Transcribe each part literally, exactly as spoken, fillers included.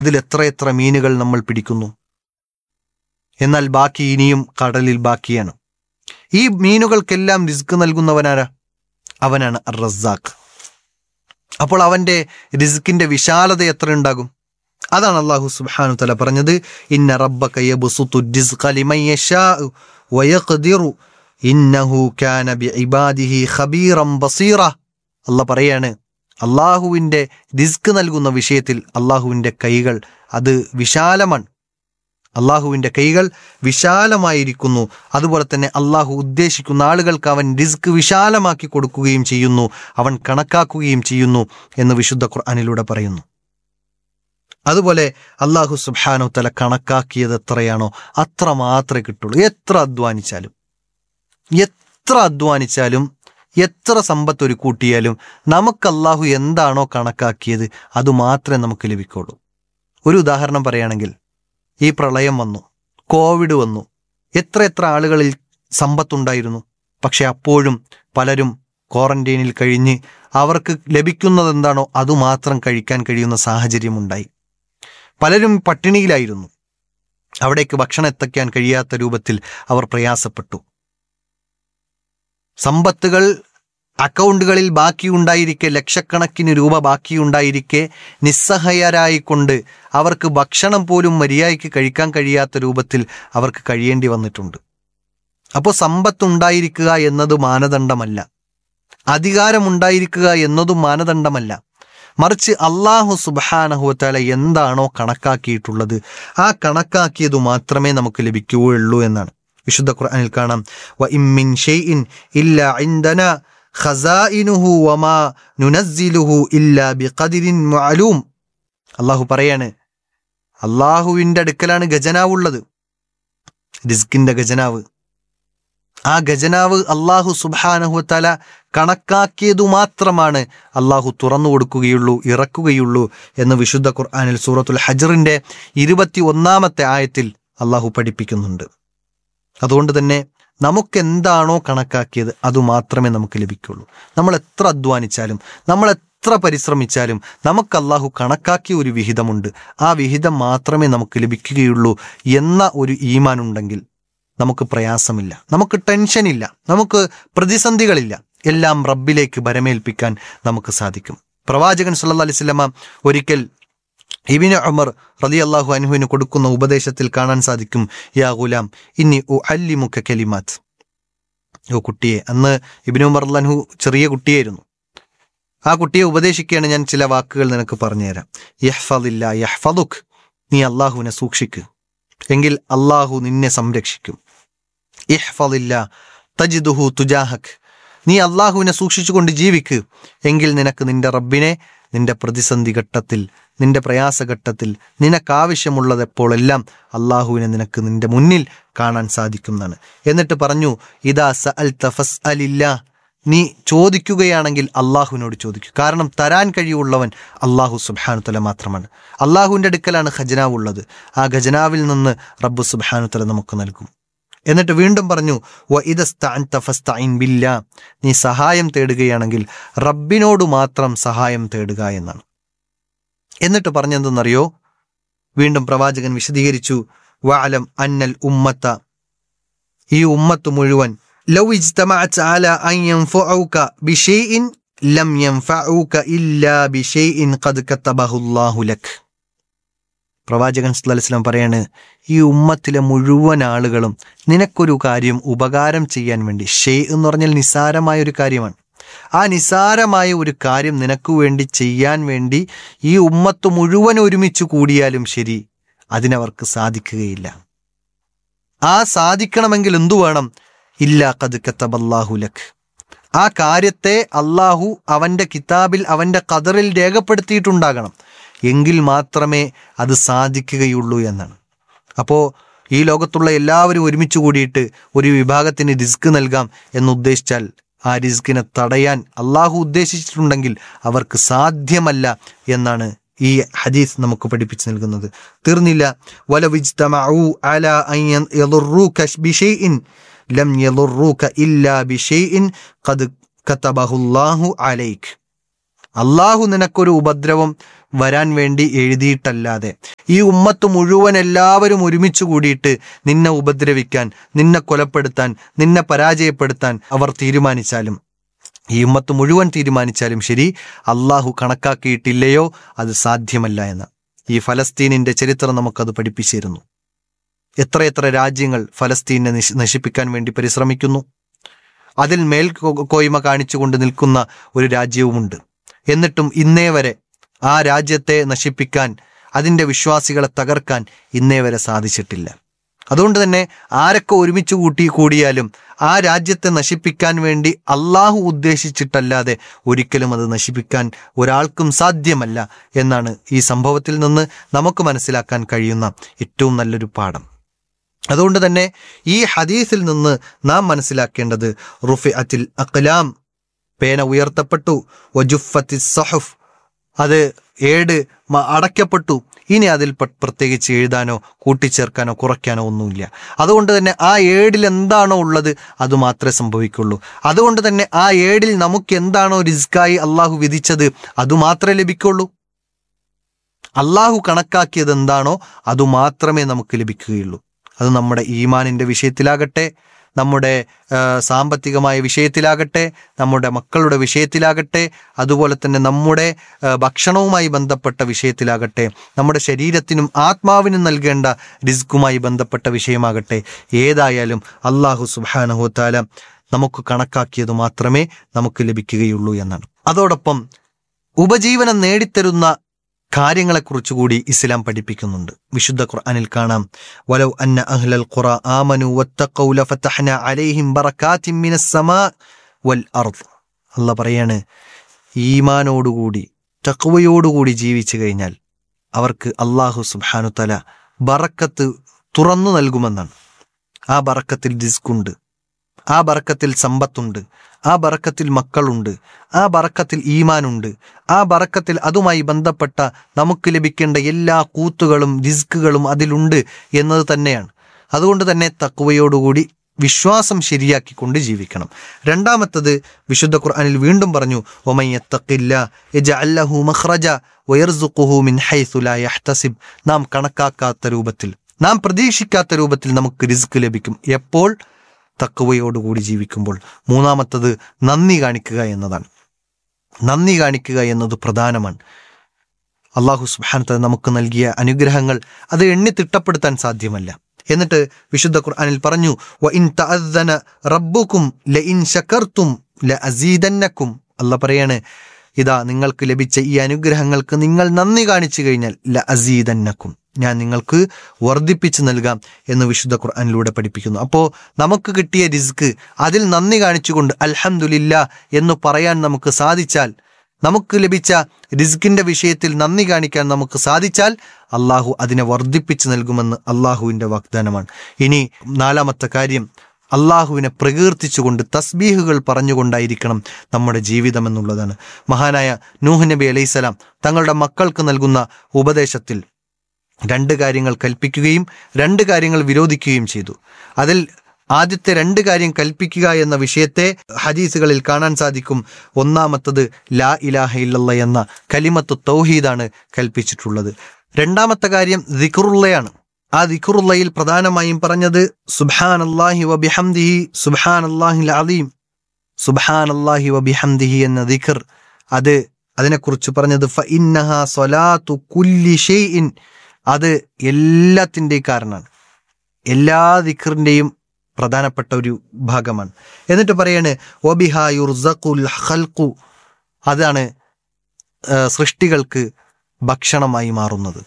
ഇതിൽ എത്ര എത്ര മീനുകൾ നമ്മൾ പിടിക്കുന്നു. എന്നാൽ ബാക്കി ഇനിയും കടലിൽ ബാക്കിയാണ്. ഈ മീനുകൾക്കെല്ലാം റിസ്ക് നൽകുന്നവനാരാ? അവനാണ് അർ റസാഖ്. അപ്പോൾ അവൻ്റെ റിസ്കിന്റെ വിശാലത എത്ര ഉണ്ടാകും? അതാണ് അല്ലാഹു സുബ്ഹാനഹു വ തആല പറഞ്ഞത്, ഇന്ന റബ്ബക യബ്സുതു റിസ്ഖ ലിമൻ യശാഉ വയഖ്ദിറു ഇന്നഹു കാന ബിഇബാദിഹി ഖബീറൻ ബസീറ. അല്ലാഹ് പറയാണ്, അള്ളാഹുവിൻ്റെ റിസ്ക് നൽകുന്ന വിഷയത്തിൽ അള്ളാഹുവിൻ്റെ കൈകൾ അത് വിശാലമാണ്. അള്ളാഹുവിൻ്റെ കൈകൾ വിശാലമായിരിക്കുന്നു. അതുപോലെ തന്നെ അള്ളാഹു ഉദ്ദേശിക്കുന്ന ആളുകൾക്ക് അവൻ റിസ്ക് വിശാലമാക്കി കൊടുക്കുകയും ചെയ്യുന്നു, അവൻ കണക്കാക്കുകയും ചെയ്യുന്നു എന്ന് വിശുദ്ധ ഖുർആനിലൂടെ പറയുന്നു. അതുപോലെ അള്ളാഹു സുബ്ഹാനഹു തആല കണക്കാക്കിയത് എത്രയാണോ അത്ര മാത്രമേ കിട്ടുള്ളൂ. എത്ര അധ്വാനിച്ചാലും എത്ര അധ്വാനിച്ചാലും എത്ര സമ്പത്ത് ഒരു കൂട്ടിയാലും നമുക്ക് അള്ളാഹു എന്താണോ കണക്കാക്കിയത് അത് മാത്രമേ നമുക്ക് ലഭിക്കുള്ളൂ. ഒരു ഉദാഹരണം പറയുകയാണെങ്കിൽ, ഈ പ്രളയം വന്നു, കോവിഡ് വന്നു, എത്ര എത്ര ആളുകളിൽ സമ്പത്തുണ്ടായിരുന്നു. പക്ഷെ അപ്പോഴും പലരും ക്വാറന്റൈനിൽ കഴിഞ്ഞ് അവർക്ക് ലഭിക്കുന്നത് എന്താണോ അതുമാത്രം കഴിക്കാൻ കഴിയുന്ന സാഹചര്യമുണ്ടായി. പലരും പട്ടിണിയിലായിരുന്നു. അവിടേക്ക് ഭക്ഷണം എത്തിക്കാൻ കഴിയാത്ത രൂപത്തിൽ അവർ പ്രയാസപ്പെട്ടു. സമ്പത്തുകൾ അക്കൗണ്ടുകളിൽ ബാക്കിയുണ്ടായിരിക്കെ, ലക്ഷക്കണക്കിന് രൂപ ബാക്കിയുണ്ടായിരിക്കെ നിസ്സഹായരായിക്കൊണ്ട് അവർക്ക് ഭക്ഷണം പോലും മര്യാദയ്ക്ക് കഴിക്കാൻ കഴിയാത്ത രൂപത്തിൽ അവർക്ക് കഴിയേണ്ടി വന്നിട്ടുണ്ട്. അപ്പോൾ സമ്പത്തുണ്ടായിരിക്കുക എന്നത് മാനദണ്ഡമല്ല, അധികാരമുണ്ടായിരിക്കുക എന്നതും മാനദണ്ഡമല്ല. മറിച്ച് അല്ലാഹു സുബ്ഹാനഹു വ തആല എന്താണോ കണക്കാക്കിയിട്ടുള്ളത് ആ കണക്കാക്കിയത് മാത്രമേ നമുക്ക് ലഭിക്കുകയുള്ളൂ എന്നാണ്. വിശുദ്ധ ഖുർആനിൽ കാണാം, വ ഇമ്മിൻ ഷൈഇൻ ഇല്ലാ ഇൻദനാ ഖസാഇനുഹു വമാ നുനസ്സിലുഹു ഇല്ലാ ബിഖദരിൻ മഅലൂം. അല്ലാഹു പറയാണ്, അല്ലാഹുവിൻ്റെ അടുക്കലാണ് ഖജനാവുള്ളത്, റിസ്കിന്റെ ഖജനാവ്. ആ ഖജനാവ് അല്ലാഹു സുബ്ഹാനഹു വ തആല കണക്കാക്കിയതു മാത്രമാണ് അല്ലാഹു തുറന്നു കൊടുക്കുകയുള്ളൂ, ഇറക്കുകയുള്ളൂ എന്ന് വിശുദ്ധ ഖുർആനിൽ സൂറത്തുൽ ഹജ്റിന്റെ ഇരുപത്തി ഒന്നാമത്തെ ആയത്തിൽ അല്ലാഹു പഠിപ്പിക്കുന്നുണ്ട്. അതുകൊണ്ട് തന്നെ നമുക്ക് എന്താണോ കണക്കാക്കിയത് അതുമാത്രമേ നമുക്ക് ലഭിക്കുള്ളൂ. നമ്മൾ എത്ര അധ്വാനിച്ചാലും നമ്മൾ എത്ര പരിശ്രമിച്ചാലും നമുക്ക് അല്ലാഹു കണക്കാക്കിയ ഒരു വിഹിതമുണ്ട്, ആ വിഹിതം മാത്രമേ നമുക്ക് ലഭിക്കുകയുള്ളൂ എന്ന ഒരു ഈമാൻ ഉണ്ടെങ്കിൽ നമുക്ക് പ്രയാസമില്ല, നമുക്ക് ടെൻഷനില്ല, നമുക്ക് പ്രതിസന്ധികളില്ല. എല്ലാം റബ്ബിലേക്ക് ബരമേൽപ്പിക്കാൻ നമുക്ക് സാധിക്കും. പ്രവാചകൻ സല്ലല്ലാഹു അലൈഹി വസല്ലമ ഒരിക്കൽ ഇബ്നു ഉമർ റളിയല്ലാഹു അൻഹുവിന് കൊടുക്കുന്ന ഉപദേശത്തിൽ കാണാൻ സാധിക്കും, യാ ഗുലാം ഇന്നി ഉഅല്ലിമുക കലിമാത്ത്. ഓ കുട്ടിയെ, അന്ന് ഇബ്നു ഉമർ റളിയല്ലാഹു അൻഹു ചെറിയ കുട്ടിയായിരുന്നു. ആ കുട്ടിയെ ഉപദേശിക്കുകയാണ്, ഞാൻ ചില വാക്കുകൾ നിനക്ക് പറഞ്ഞുതരാം. യഹ്ഫദില്ലാ യഹ്ഫദുക്, നീ അള്ളാഹുവിനെ സൂക്ഷിക്ക്, എങ്കിൽ അള്ളാഹു നിന്നെ സംരക്ഷിക്കും. ഇഹ്ഫദില്ലാ തജിദുഹു തുജാഹക്, നീ അള്ളാഹുവിനെ സൂക്ഷിച്ചുകൊണ്ട് ജീവിക്ക്, എങ്കിൽ നിനക്ക് നിന്റെ റബ്ബിനെ നിന്റെ പ്രതിസന്ധി ഘട്ടത്തിൽ, നിന്റെ പ്രയാസഘട്ടത്തിൽ, നിനക്കാവശ്യമുള്ളത് എപ്പോഴെല്ലാം അള്ളാഹുവിനെ നിനക്ക് നിന്റെ മുന്നിൽ കാണാൻ സാധിക്കുന്നതാണ്. എന്നിട്ട് പറഞ്ഞു, ഇദാ സഅൽത ഫസ്അലില്ലാ, നീ ചോദിക്കുകയാണെങ്കിൽ അള്ളാഹുവിനോട് ചോദിക്കൂ. കാരണം തരാൻ കഴിവുള്ളവൻ അള്ളാഹു സുബ്ഹാനഹു തആല മാത്രമാണ്. അള്ളാഹുവിൻ്റെ അടുക്കലാണ് ഖജനാവ് ഉള്ളത്. ആ ഖജനാവിൽ നിന്ന് റബ്ബ് സുബ്ഹാനഹു തആല നമുക്ക് നൽകും. എന്നിട്ട് വീണ്ടും പറഞ്ഞു, വ ഇദസ്തഅൻത ഫസ്തഈൻ ബില്ലാ, നീ സഹായം തേടുകയാണെങ്കിൽ റബ്ബിനോട് മാത്രം സഹായം തേടുക എന്നാണ്. എന്നിട്ട് പറഞ്ഞെന്തെന്നറിയോ? വീണ്ടും പ്രവാചകൻ വിശദീകരിച്ചു, വഅലം അന്നൽ ഉമ്മത്ത, ഈ ഉമ്മത്ത് മുഴുവൻ, ലൗ ഇജ്തമഅത് അലാ അൻ യൻഫഉക ബിശൈഇൻ ലം യൻഫഉക ഇല്ലാ ബിശൈഇൻ ഖദ് കതബഹുല്ലാഹു ലക്. പ്രവാചകൻ സല്ലല്ലാഹു അലൈഹി വസല്ലം പറയാണ്, ഈ ഉമ്മത്തിലെ മുഴുവൻ ആളുകളും നിനക്കൊരു കാര്യം ഉപകാരം ചെയ്യാൻ വേണ്ടി, ഷെയ് എന്ന് പറഞ്ഞാൽ നിസാരമായ ഒരു കാര്യമാണ്, ആ നിസാരമായ ഒരു കാര്യം നിനക്ക് വേണ്ടി ചെയ്യാൻ വേണ്ടി ഈ ഉമ്മത്ത് മുഴുവൻ ഒരുമിച്ച് കൂടിയാലും ശരി, അതിനവർക്ക് സാധിക്കുകയില്ല. ആ സാധിക്കണമെങ്കിൽ എന്തു വേണം? ഇല്ലാ ഖദ് കതബല്ലാഹു ലക്, ആ കാര്യത്തെ അള്ളാഹു അവൻ്റെ കിതാബിൽ, അവൻ്റെ ഖദറിൽ രേഖപ്പെടുത്തിയിട്ടുണ്ടാകണം, എങ്കിൽ മാത്രമേ അത് സാധിക്കുകയുള്ളൂ എന്നാണ്. അപ്പോൾ ഈ ലോകത്തുള്ള എല്ലാവരും ഒരുമിച്ച് കൂടിയിട്ട് ഒരു വിഭാഗത്തിന് റിസ്ക് നൽകാം എന്നുദ്ദേശിച്ചാൽ ആ റിസ്കിനെ തടയാൻ അള്ളാഹു ഉദ്ദേശിച്ചിട്ടുണ്ടെങ്കിൽ അവർക്ക് സാധ്യമല്ല എന്നാണ് ഈ ഹദീസ് നമുക്ക് പഠിപ്പിച്ചു നൽകുന്നത്. തീർന്നില്ല, വലവിജ്തമഉ അലാ അൻ യദുറൂക ബിശൈഇൻ ലം യദുറൂക ഇല്ലാ ബിശൈഇൻ ഖദ് കതബഹുല്ലാഹു അലൈക്. അള്ളാഹു നിനക്കൊരു ഉപദ്രവം വരാൻ വേണ്ടി എഴുതിയിട്ടല്ലാതെ ഈ ഉമ്മത്ത് മുഴുവൻ എല്ലാവരും ഒരുമിച്ച് കൂടിയിട്ട് നിന്നെ ഉപദ്രവിക്കാൻ, നിന്നെ കൊലപ്പെടുത്താൻ, നിന്നെ പരാജയപ്പെടുത്താൻ അവർ തീരുമാനിച്ചാലും, ഈ ഉമ്മത്ത് മുഴുവൻ തീരുമാനിച്ചാലും ശരി, അള്ളാഹു കണക്കാക്കിയിട്ടില്ലയോ അത് സാധ്യമല്ല എന്ന് ഈ ഫലസ്തീനിൻ്റെ ചരിത്രം നമുക്കത് പഠിപ്പിച്ചിരുന്നു. എത്രയെത്ര രാജ്യങ്ങൾ ഫലസ്തീനെ നശിപ്പിക്കാൻ വേണ്ടി പരിശ്രമിക്കുന്നു. അതിൽ മേൽക്കോയ്മ കാണിച്ചുകൊണ്ട് നിൽക്കുന്ന ഒരു രാജ്യവുമുണ്ട്. എന്നിട്ടും ഇന്നേ വരെ ആ രാജ്യത്തെ നശിപ്പിക്കാൻ, അതിൻ്റെ വിശ്വാസികളെ തകർക്കാൻ ഇന്നേ വരെ സാധിച്ചിട്ടില്ല. അതുകൊണ്ട് തന്നെ ആരൊക്കെ ഒരുമിച്ച് കൂട്ടി കൂടിയാലും ആ രാജ്യത്തെ നശിപ്പിക്കാൻ വേണ്ടി അള്ളാഹു ഉദ്ദേശിച്ചിട്ടല്ലാതെ ഒരിക്കലും അത് നശിപ്പിക്കാൻ ഒരാൾക്കും സാധ്യമല്ല എന്നാണ് ഈ സംഭവത്തിൽ നിന്ന് നമുക്ക് മനസ്സിലാക്കാൻ കഴിയുന്ന ഏറ്റവും നല്ലൊരു പാഠം. അതുകൊണ്ട് തന്നെ ഈ ഹദീസിൽ നിന്ന് നാം മനസ്സിലാക്കേണ്ടത് റുഫിഅത്തിൽ അഖ്ലാം, പേന ഉയർത്തപ്പെട്ടു, വജുഫത്തി സഹഫ്, അത് ഏട് അടയ്ക്കപ്പെട്ടു, ഇനി അതിൽ പ്രത്യേകിച്ച് എഴുതാനോ കൂട്ടിച്ചേർക്കാനോ കുറയ്ക്കാനോ ഒന്നുമില്ല. അതുകൊണ്ട് തന്നെ ആ ഏടിൽ എന്താണോ ഉള്ളത് അത് മാത്രമേ സംഭവിക്കുള്ളൂ. അതുകൊണ്ട് തന്നെ ആ ഏടിൽ നമുക്ക് എന്താണോ റിസ്കായി അള്ളാഹു വിധിച്ചത് അതുമാത്രമേ ലഭിക്കുള്ളൂ. അള്ളാഹു കണക്കാക്കിയത് എന്താണോ അതുമാത്രമേ നമുക്ക് ലഭിക്കുകയുള്ളൂ. അത് നമ്മുടെ ഈമാനിൻ്റെ വിഷയത്തിലാകട്ടെ, നമ്മുടെ സാമ്പത്തികമായ വിഷയത്തിലാകട്ടെ, നമ്മുടെ മക്കളുടെ വിഷയത്തിലാകട്ടെ, അതുപോലെ തന്നെ നമ്മുടെ ഭക്ഷണവുമായി ബന്ധപ്പെട്ട വിഷയത്തിലാകട്ടെ, നമ്മുടെ ശരീരത്തിനും ആത്മാവിനും നൽകേണ്ട റിസ്കുമായി ബന്ധപ്പെട്ട വിഷയമാകട്ടെ, ഏതായാലും അള്ളാഹു സുബ്ഹാനഹു വ തആല നമുക്ക് കണക്കാക്കിയത് മാത്രമേ നമുക്ക് ലഭിക്കുകയുള്ളൂ എന്നാണ്. അതോടൊപ്പം ഉപജീവനം നേടിത്തരുന്ന കാര്യങ്ങളെക്കുറിച്ച് കൂടി ഇസ്ലാം പഠിപ്പിക്കുന്നുണ്ട്. വിശുദ്ധ ഖുർആനിൽ കാണാം, വലൗ അന്ന അഹ്ലൽ ഖുറ ആമനു വത്തഖൗ ലഫതഹ്ന അലൈഹിം ബറകാതിൻ മിനസ് സമാ വൽ അർദ്. അല്ലാഹ് പറയാണ്, ഈമാനോടുകൂടി തഖ്വയോടുകൂടി ജീവിച്ചു കഴിഞ്ഞാൽ അവർക്ക് അല്ലാഹു സുബ്ഹാനഹു തആല ബറക്കത്ത് തുറന്നു നൽകുമെന്നാണ്. ആ ബറക്കത്തിൽ റിസ്കുണ്ട്, ആ ബറക്കത്തിൽ സമ്പത്തുണ്ട്, ആ ബറക്കത്തിൽ മക്കളുണ്ട്, ആ ബറക്കത്തിൽ ഈമാനുണ്ട്, ആ ബറക്കത്തിൽ അതുമായി ബന്ധപ്പെട്ട നമുക്ക് ലഭിക്കേണ്ട എല്ലാ കൂത്തുകളും റിസ്കുകളും അതിലുണ്ട് എന്നത് തന്നെയാണ്. അതുകൊണ്ട് തന്നെ തഖ്വയോടുകൂടി വിശ്വാസം ശരിയാക്കിക്കൊണ്ട് ജീവിക്കണം. രണ്ടാമത്തത് വിശുദ്ധ ഖുർആനിൽ വീണ്ടും പറഞ്ഞു, വമൻ യത്തഖില്ലാ യജ്അൽ ലഹു മഖ്റജ വയർസുഖുഹു മിൻ ഹൈസു ലാ യഹ്തസിബ്. നാം കണക്കാക്കാത്ത രൂപത്തിൽ, നാം പ്രതീക്ഷിക്കാത്ത രൂപത്തിൽ നമുക്ക് റിസ്ക് ലഭിക്കും. എപ്പോൾ? തഖ്വയോടുകൂടി ജീവിക്കുമ്പോൾ. മൂന്നാമത്തത് നന്ദി കാണിക്കുക എന്നതാണ്. നന്ദി കാണിക്കുക എന്നത് പ്രധാനമാണ്. അല്ലാഹു സുബ്ഹാനഹു വ തആല നമുക്ക് നൽകിയ അനുഗ്രഹങ്ങൾ അത് എണ്ണി തിട്ടപ്പെടുത്താൻ സാധ്യമല്ല. എന്നിട്ട് വിശുദ്ധ ഖുർആനിൽ പറഞ്ഞു, വ ഇൻ തഅദ്ദന റബ്ബുക്കും ലഇൻ ശകർതും ലഅസീദന്നക്കും. അല്ലാഹ് പറയാണ്, ഇതാ നിങ്ങൾക്ക് ലഭിച്ച ഈ അനുഗ്രഹങ്ങൾക്ക് നിങ്ങൾ നന്ദി കാണിച്ചു കഴിഞ്ഞാൽ ലഅസീദന്നക്കും, ഞാൻ നിങ്ങൾക്ക് വർദ്ധിപ്പിച്ച് നൽകാം എന്ന് വിശുദ്ധ ഖുർആനിലൂടെ പഠിപ്പിക്കുന്നു. അപ്പോൾ നമുക്ക് കിട്ടിയ റിസ്ക് അതിൽ നന്ദി കാണിച്ചുകൊണ്ട് അൽഹംദുലില്ലാ എന്ന് പറയാൻ നമുക്ക് സാധിച്ചാൽ, നമുക്ക് ലഭിച്ച റിസ്കിൻ്റെ വിഷയത്തിൽ നന്ദി കാണിക്കാൻ നമുക്ക് സാധിച്ചാൽ അള്ളാഹു അതിനെ വർദ്ധിപ്പിച്ച് നൽകുമെന്ന് അള്ളാഹുവിൻ്റെ വാഗ്ദാനമാണ്. ഇനി നാലാമത്തെ കാര്യം, അള്ളാഹുവിനെ പ്രകീർത്തിച്ചുകൊണ്ട് തസ്ബീഹുകൾ പറഞ്ഞുകൊണ്ടായിരിക്കണം നമ്മുടെ ജീവിതം എന്നുള്ളതാണ്. മഹാനായ നൂഹ് നബി അലൈഹിസ്സലാം തങ്ങളുടെ മക്കൾക്ക് നൽകുന്ന ഉപദേശത്തിൽ രണ്ട് കാര്യങ്ങൾ കൽപ്പിക്കുകയും രണ്ട് കാര്യങ്ങൾ വിരോധിക്കുകയും ചെയ്തു. അതിൽ ആദ്യത്തെ രണ്ട് കാര്യം കൽപ്പിക്കുക എന്ന വിഷയത്തെ ഹദീസുകളിൽ കാണാൻ സാധിക്കും. ഒന്നാമത്തത് ലാ ഇലാഹ ഇല്ലല്ലാഹ് എന്ന കലിമത്ത് തൗഹീദാണ് കൽപ്പിച്ചിട്ടുള്ളത്. രണ്ടാമത്തെ കാര്യം ദിക്റുള്ളയാണ്. ആ ദിക്റുള്ളയിൽ പ്രധാനമായും പറഞ്ഞത് സുബ്ഹാനല്ലാഹി വബിഹംദിഹി സുബ്ഹാനല്ലാഹിൽ അലീം, സുബ്ഹാനല്ലാഹി വബിഹംദിഹി എന്ന ദിക്ർ, അത് അതിനെക്കുറിച്ച് പറഞ്ഞത് ഫ ഇന്നഹാ സ്വലാത്തു കുല്ലി ഷൈഇൻ, അത് എല്ലാത്തിൻ്റെയും കാരണമാണ്, എല്ലാ ദിക്റിൻ്റെയും പ്രധാനപ്പെട്ട ഒരു ഭാഗമാണ്. എന്നിട്ട് പറയാണ് വബിഹാ യുർസഖുൽ ഖൽഖു, അതാണ് സൃഷ്ടികൾക്ക് ഭക്ഷണമായി മാറുന്നത്.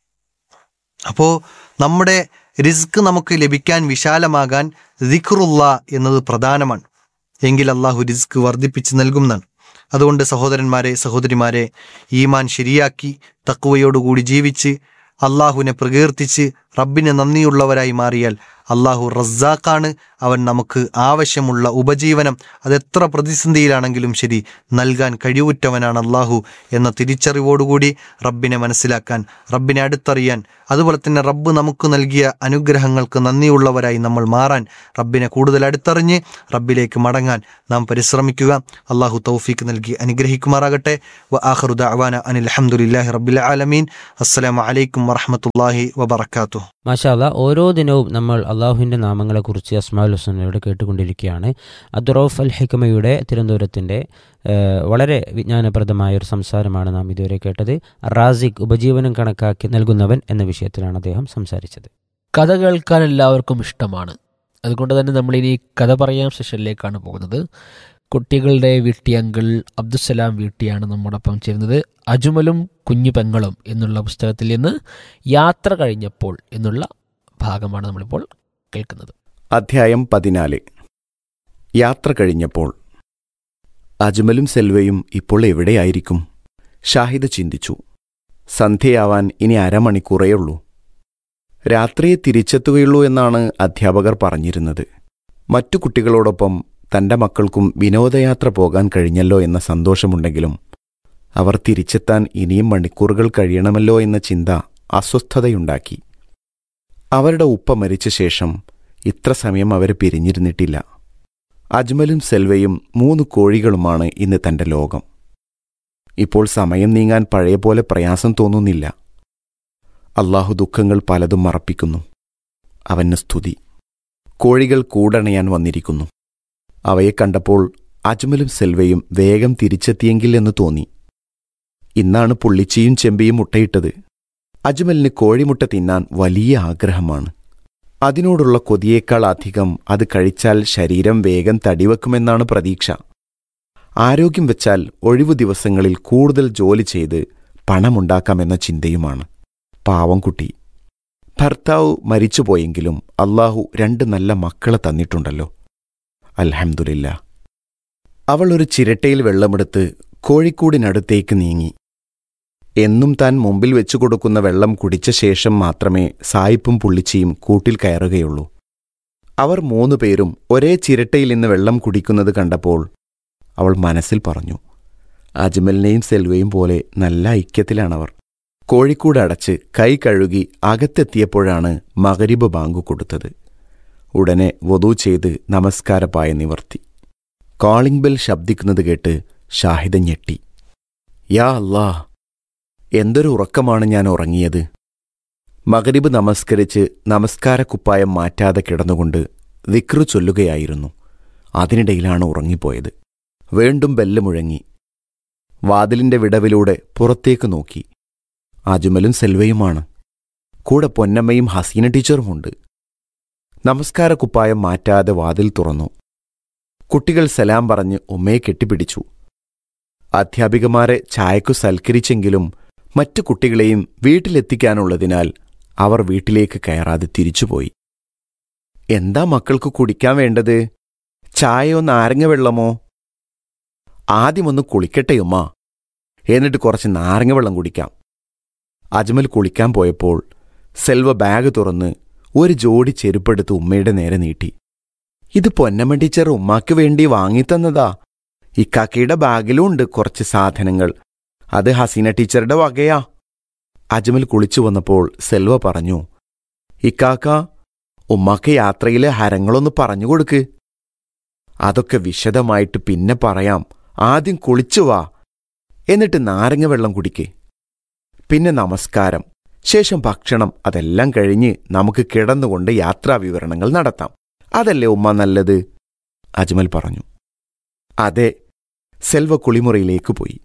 അപ്പോൾ നമ്മുടെ റിസ്ക് നമുക്ക് ലഭിക്കാൻ, വിശാലമാകാൻ ദിക്റുല്ലാ എന്നത് പ്രധാനമാണ്. എങ്കിൽ അള്ളാഹു റിസ്ക് വർദ്ധിപ്പിച്ച് നൽകുന്നതാണ്. അതുകൊണ്ട് സഹോദരന്മാരെ, സഹോദരിമാരെ, ഈമാൻ ശരിയാക്കി തഖ്വയോടുകൂടി ജീവിച്ച് അള്ളാഹുവിനെ പ്രകീർത്തിച്ച് റബ്ബിന് നന്ദിയുള്ളവരായി മാറിയാൽ അള്ളാഹു റസ്സാഖാണ്. അവൻ നമുക്ക് ആവശ്യമുള്ള ഉപജീവനം അതെത്ര പ്രതിസന്ധിയിലാണെങ്കിലും ശരി നൽകാൻ കഴിവുറ്റവനാണ് അള്ളാഹു എന്ന തിരിച്ചറിവോടുകൂടി റബ്ബിനെ മനസ്സിലാക്കാൻ, റബ്ബിനെ അടുത്തറിയാൻ, അതുപോലെ തന്നെ റബ്ബ് നമുക്ക് നൽകിയ അനുഗ്രഹങ്ങൾക്ക് നന്ദിയുള്ളവരായി നമ്മൾ മാറാൻ, റബ്ബിനെ കൂടുതൽ അടുത്തറിഞ്ഞ് റബ്ബിലേക്ക് മടങ്ങാൻ നാം പരിശ്രമിക്കുക. അള്ളാഹു തൗഫീക്ക് നൽകി അനുഗ്രഹിക്കുമാറാകട്ടെ. വ ആഖിറു ദഅവാന അനിൽ ഹംദുലില്ലാഹി റബ്ബിൽ ആലമീൻ. അസ്സലാമു അലൈക്കും വറഹ്മത്തുള്ളാഹി വബറകാതുഹു. മാഷാ അല്ലാഹ്, ഓരോ ദിനവും നമ്മൾ അള്ളാഹുവിൻ്റെ നാമങ്ങളെക്കുറിച്ച് അസ്മാഉൽ ഹുസ്നയുടെ കേട്ടുകൊണ്ടിരിക്കുകയാണ്. അദ്റൗഫ് അൽ ഹിക്മയുടെ തിരുവനന്തപുരത്തിൻ്റെ വളരെ വിജ്ഞാനപ്രദമായ ഒരു സംസാരമാണ് നാം ഇതുവരെ കേട്ടത്. റാസിഖ്, ഉപജീവനം കണക്കാക്കി നൽകുന്നവൻ എന്ന വിഷയത്തിലാണ് അദ്ദേഹം സംസാരിച്ചത്. കഥ കേൾക്കാൻ എല്ലാവർക്കും ഇഷ്ടമാണ്. അതുകൊണ്ട് തന്നെ നമ്മളിനി കഥ പറയാം സെഷനിലേക്കാണ് പോകുന്നത്. കുട്ടികളുടെ വീട്ടി അങ്കിൾ അബ്ദുസലാം വീട്ടിയാണ് നമ്മോടൊപ്പം ചേരുന്നത്. അജ്മലും കുഞ്ഞു പെങ്ങളും എന്നുള്ള പുസ്തകത്തിൽ നിന്ന് യാത്ര കഴിഞ്ഞപ്പോൾ എന്നുള്ള ഭാഗമാണ് നമ്മളിപ്പോൾ കേൾക്കുന്നത്. അധ്യായം പതിനാല്. യാത്ര കഴിഞ്ഞപ്പോൾ. അജ്മലും സെൽവയും ഇപ്പോൾ എവിടെയായിരിക്കും? ഷാഹിദ് ചിന്തിച്ചു. സന്ധ്യയാവാൻ ഇനി അരമണിക്കൂറേയുള്ളൂ. രാത്രിയെ തിരിച്ചെത്തുകയുള്ളൂ എന്നാണ് അധ്യാപകർ പറഞ്ഞിരുന്നത്. മറ്റു കുട്ടികളോടൊപ്പം തന്റെ മക്കൾക്കും വിനോദയാത്ര പോകാൻ കഴിഞ്ഞല്ലോ എന്ന സന്തോഷമുണ്ടെങ്കിലും അവർ തിരിച്ചെത്താൻ ഇനിയും മണിക്കൂറുകൾ കഴിയണമല്ലോ എന്ന ചിന്ത അസ്വസ്ഥതയുണ്ടാക്കി. അവരുടെ ഉപ്പ മരിച്ച ശേഷം ഇത്ര സമയം അവർ പിരിഞ്ഞിരുന്നിട്ടില്ല. അജ്മലും സെൽവയും മൂന്ന് കോഴികളുമാണ് ഇന്ന് തന്റെ ലോകം. ഇപ്പോൾ സമയം നീങ്ങാൻ പഴയ പോലെ പ്രയാസം തോന്നുന്നില്ല. അള്ളാഹു ദുഃഖങ്ങൾ പലതും മറപ്പിക്കുന്നു. അവന് സ്തുതി. കോഴികൾ കൂടണയാൻ വന്നിരിക്കുന്നു. അവയെ കണ്ടപ്പോൾ അജ്മലും സെൽവയും വേഗം തിരിച്ചെത്തിയെങ്കിൽ എന്ന് തോന്നി. ഇന്നാണ് പുള്ളിച്ചിയും ചെമ്പിയും മുട്ടയിട്ടത്. അജ്മലിന് കോഴിമുട്ട തിന്നാൻ വലിയ ആഗ്രഹമാണ്. അതിനോടുള്ള കൊതിയേക്കാൾ അധികം അത് കഴിച്ചാൽ ശരീരം വേഗം തടിവെക്കുമെന്നാണ് പ്രതീക്ഷ. ആരോഗ്യം വെച്ചാൽ ഒഴിവു ദിവസങ്ങളിൽ കൂടുതൽ ജോലി ചെയ്ത് പണമുണ്ടാക്കാമെന്ന ചിന്തയുമാണ്. പാവം കുട്ടി. ഭർത്താവ് മരിച്ചുപോയെങ്കിലും അള്ളാഹു രണ്ട് നല്ല മക്കളെ തന്നിട്ടുണ്ടല്ലോ. അൽഹംദുലില്ലാ. അവൾ ഒരു ചിരട്ടയിൽ വെള്ളമെടുത്ത് കോഴിക്കൂടിനടുത്തേക്ക് നീങ്ങി. എന്നും താൻ മുമ്പിൽ വെച്ചു കൊടുക്കുന്ന വെള്ളം കുടിച്ച ശേഷം മാത്രമേ സായിപ്പും പുള്ളിച്ചിയും കൂട്ടിൽ കയറുകയുള്ളൂ. അവർ മൂന്നുപേരും ഒരേ ചിരട്ടയിൽ നിന്ന് വെള്ളം കുടിക്കുന്നത് കണ്ടപ്പോൾ അവൾ മനസ്സിൽ പറഞ്ഞു, അജ്മലിനെയും സെൽവയും പോലെ നല്ല ഐക്യത്തിലാണവർ. കോഴിക്കൂട് അടച്ച് കൈ കഴുകി അകത്തെത്തിയപ്പോഴാണ് മഗ്രിബ് ബാങ്ക് കൊടുത്തത്. ഉടനെ വദൂ ചെയ്ത് നമസ്കാരപ്പായ നിവർത്തി. കോളിംഗ് ബെൽ ശബ്ദിക്കുന്നത് കേട്ട് ഷാഹിദ ഞെട്ടി. യാ അല്ലാ, എന്തൊരു ഉറക്കമാണ് ഞാൻ ഉറങ്ങിയത്. മഗ്രിബ് നമസ്കരിച്ച് നമസ്കാരക്കുപ്പായം മാറ്റാതെ കിടന്നുകൊണ്ട് ദിക്റ് ചൊല്ലുകയായിരുന്നു. അതിനിടയിലാണ് ഉറങ്ങിപ്പോയത്. വീണ്ടും ബെല്ല് മുഴങ്ങി. വാതിലിന്റെ വിടവിലൂടെ പുറത്തേക്ക് നോക്കി. അജ്മലും സെൽവയുമാണ്. കൂടെ പൊന്നമ്മയും ഹസീന ടീച്ചറുമുണ്ട്. നമസ്കാരക്കുപ്പായം മാറ്റാതെ വാതിൽ തുറന്നു. കുട്ടികൾ സലാം പറഞ്ഞ് ഉമ്മയെ കെട്ടിപ്പിടിച്ചു. അധ്യാപികമാരെ ചായക്കു സൽക്കരിച്ചെങ്കിലും മറ്റു കുട്ടികളെയും വീട്ടിലെത്തിക്കാനുള്ളതിനാൽ അവർ വീട്ടിലേക്ക് കയറാതെ തിരിച്ചുപോയി. എന്താ മക്കൾക്ക് കുടിക്കാൻ വേണ്ടത്? ചായയോ നാരങ്ങ വെള്ളമോ? ആദ്യമൊന്ന് കുളിക്കട്ടെയുമ്മ, എന്നിട്ട് കുറച്ച് നാരങ്ങ വെള്ളം കുടിക്കാം. അജ്മൽ കുളിക്കാൻ പോയപ്പോൾ സെൽവ ബാഗ് തുറന്ന് ഒരു ജോഡി ചെരുപ്പെടുത്ത് ഉമ്മയുടെ നേരെ നീട്ടി. ഇത് പൊന്നമ്മ ടീച്ചർ ഉമ്മാക്ക് വേണ്ടി വാങ്ങിത്തന്നതാ. ഇക്കാക്കയുടെ ബാഗിലും ഉണ്ട് കുറച്ച് സാധനങ്ങൾ. അത് ഹസീന ടീച്ചറുടെ വകയാ. അജ്മൽ കുളിച്ചു വന്നപ്പോൾ സെൽവ പറഞ്ഞു, ഇക്കാക്ക, ഉമ്മാക്ക് യാത്രയിലെ ഹരങ്ങളൊന്ന് പറഞ്ഞു കൊടുക്ക്. അതൊക്കെ വിശദമായിട്ട് പിന്നെ പറയാം. ആദ്യം കുളിച്ചു വാ, എന്നിട്ട് നാരങ്ങ വെള്ളം കുടിക്ക്, പിന്നെ നമസ്കാരം, ശേഷം ഭക്ഷണം. അതെല്ലാം കഴിഞ്ഞ് നമുക്ക് കിടന്നുകൊണ്ട് യാത്രാവിവരണങ്ങൾ നടത്താം. അതല്ലേ ഉമ്മ നല്ലത്? അജ്മൽ പറഞ്ഞു. അതെ. സെൽവ കുളിമുറിയിലേക്ക് പോയി.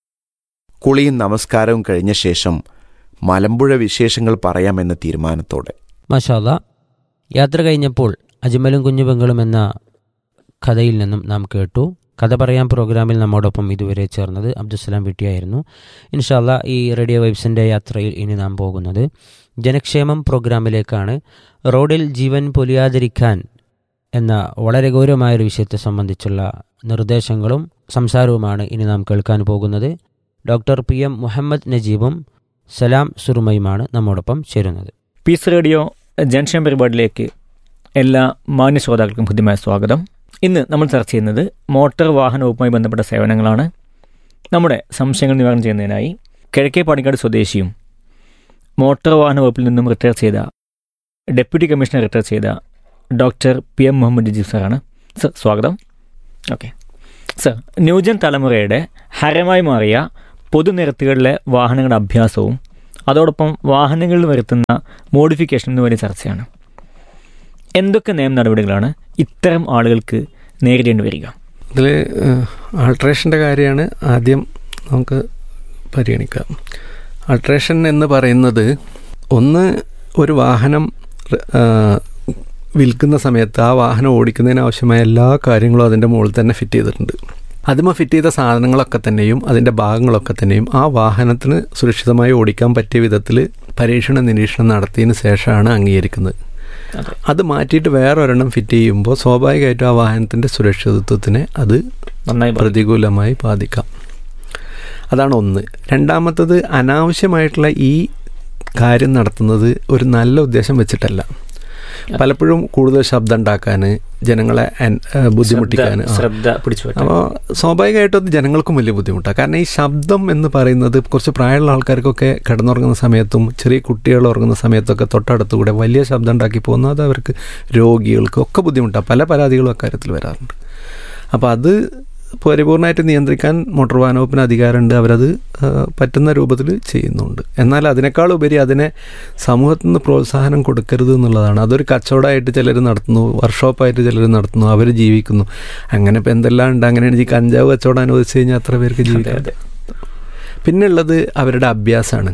കുളിയും നമസ്കാരവും കഴിഞ്ഞ ശേഷം മലമ്പുഴ വിശേഷങ്ങൾ പറയാമെന്ന തീരുമാനത്തോടെ. മാഷാ അല്ലാഹ്, യാത്ര കഴിഞ്ഞപ്പോൾ അജ്മലും കുഞ്ഞുപെങ്ങളും എന്ന കഥയിൽ നിന്നും നാം കേട്ടു. കഥ പറയാൻ പ്രോഗ്രാമിൽ നമ്മോടൊപ്പം ഇതുവരെ ചേർന്നത് അബ്ദുസലാം വീട്ടിയായിരുന്നു. ഇൻഷാ അല്ലാഹ്, ഈ റേഡിയോ വൈബ്സിൻ്റെ യാത്രയിൽ ഇനി നാം പോകുന്നത് ജനക്ഷേമം പ്രോഗ്രാമിലേക്കാണ്. റോഡിൽ ജീവൻ പൊലിയാതിരിക്കാൻ എന്ന വളരെ ഗൗരവമായൊരു വിഷയത്തെ സംബന്ധിച്ചുള്ള നിർദ്ദേശങ്ങളും സംസാരവുമാണ് ഇനി നാം കേൾക്കാൻ പോകുന്നത്. ഡോക്ടർ പി എം മുഹമ്മദ് നജീബും സലാം സുറുമയുമാണ് നമ്മോടൊപ്പം ചേരുന്നത്. പീസ് റേഡിയോ ജംഗ്ഷൻ പരിപാടിയിലേക്ക് എല്ലാ മാന്യ ശ്രോതാക്കൾക്കും ഹൃദ്യമായ സ്വാഗതം. ഇന്ന് നമ്മൾ ചർച്ച ചെയ്യുന്നത് മോട്ടോർ വാഹന വകുപ്പുമായി ബന്ധപ്പെട്ട സേവനങ്ങളാണ്. നമ്മുടെ സംശയങ്ങൾ നിവാരണം ചെയ്യുന്നതിനായി കിഴക്കേ പാണിക്കാട് സ്വദേശിയും മോട്ടോർ വാഹന വകുപ്പിൽ നിന്നും റിട്ടയർ ചെയ്ത ഡെപ്യൂട്ടി കമ്മീഷണർ റിട്ടയർ ചെയ്ത doctor P M Muhammad Najeeb സാറാണ്. സർ സ്വാഗതം. ഓക്കെ സർ, ന്യൂജൻ തലമുറയുടെ ഹരമായി മാറിയ പൊതുനിരത്തുകളിലെ വാഹനങ്ങളുടെ അഭ്യാസവും അതോടൊപ്പം വാഹനങ്ങളിൽ വരുത്തുന്ന മോഡിഫിക്കേഷൻ എന്ന് വലിയ ചർച്ചയാണ്. എന്തൊക്കെ നിയമ നടപടികളാണ് ഇത്തരം ആളുകൾക്ക് നേരിടേണ്ടി വരിക? ഇതിൽ ആൾട്രേഷൻ്റെ കാര്യമാണ് ആദ്യം നമുക്ക് പരിഗണിക്കാം. ആൾട്രേഷൻ എന്ന് പറയുന്നത്, ഒന്ന്, ഒരു വാഹനം വിൽക്കുന്ന സമയത്ത് ആ വാഹനം ഓടിക്കുന്നതിന് ആവശ്യമായ എല്ലാ കാര്യങ്ങളും അതിൻ്റെ മുകളിൽ തന്നെ ഫിറ്റ് ചെയ്തിട്ടുണ്ട്. അതിമ ഫിറ്റ് ചെയ്ത സാധനങ്ങളൊക്കെ തന്നെയും അതിൻ്റെ ഭാഗങ്ങളൊക്കെ തന്നെയും ആ വാഹനത്തിന് സുരക്ഷിതമായി ഓടിക്കാൻ പറ്റിയ വിധത്തിൽ പരീക്ഷണ നിരീക്ഷണം നടത്തിയതിന് ശേഷമാണ് അംഗീകരിക്കുന്നത്. അത് മാറ്റിയിട്ട് വേറെ ഒരെണ്ണം ഫിറ്റ് ചെയ്യുമ്പോൾ സ്വാഭാവികമായിട്ടും ആ വാഹനത്തിൻ്റെ സുരക്ഷിതത്വത്തിനെ അത് നന്നായി പ്രതികൂലമായി ബാധിക്കാം. അതാണ് ഒന്ന്. രണ്ടാമത്തത്, അനാവശ്യമായിട്ടുള്ള ഈ കാര്യം നടത്തുന്നത് ഒരു നല്ല ഉദ്ദേശം വെച്ചിട്ടല്ല. പലപ്പോഴും കൂടുതൽ ശബ്ദം ഉണ്ടാക്കാൻ, ജനങ്ങളെ ബുദ്ധിമുട്ടിക്കാൻ. അപ്പോൾ സ്വാഭാവികമായിട്ടും അത് ജനങ്ങൾക്കും വലിയ ബുദ്ധിമുട്ടാണ്. കാരണം ഈ ശബ്ദം എന്ന് പറയുന്നത് കുറച്ച് പ്രായമുള്ള ആൾക്കാർക്കൊക്കെ കിടന്നുറങ്ങുന്ന സമയത്തും ചെറിയ കുട്ടികൾ ഉറങ്ങുന്ന സമയത്തൊക്കെ തൊട്ടടുത്തുകൂടെ വലിയ ശബ്ദം ഉണ്ടാക്കി പോകുന്നത് അത് അവർക്ക്, രോഗികൾക്കും ഒക്കെ ബുദ്ധിമുട്ടാണ്. പല പരാതികളും അക്കാര്യത്തിൽ വരാറുണ്ട്. അപ്പോൾ അത് പരിപൂർണമായിട്ട് നിയന്ത്രിക്കാൻ മോട്ടോർ വാഹന വകുപ്പിന് അധികാരമുണ്ട്. അവരത് പറ്റുന്ന രൂപത്തിൽ ചെയ്യുന്നുണ്ട്. എന്നാൽ അതിനേക്കാൾ ഉപരി അതിനെ സമൂഹത്തിൽ നിന്ന് പ്രോത്സാഹനം കൊടുക്കരുത് എന്നുള്ളതാണ്. അതൊരു കച്ചവടമായിട്ട് ചിലർ നടത്തുന്നു, വർക്ക്ഷോപ്പായിട്ട് ചിലർ നടത്തുന്നു, അവർ ജീവിക്കുന്നു. അങ്ങനെ ഇപ്പോൾ എന്തെല്ലാം ഉണ്ട്. അങ്ങനെയാണ് ഈ കഞ്ചാവ് കച്ചവടം അനുവദിച്ചു കഴിഞ്ഞാൽ അത്ര പേർക്ക് ജീവിക്കാം. പിന്നുള്ളത് അവരുടെ അഭ്യാസമാണ്.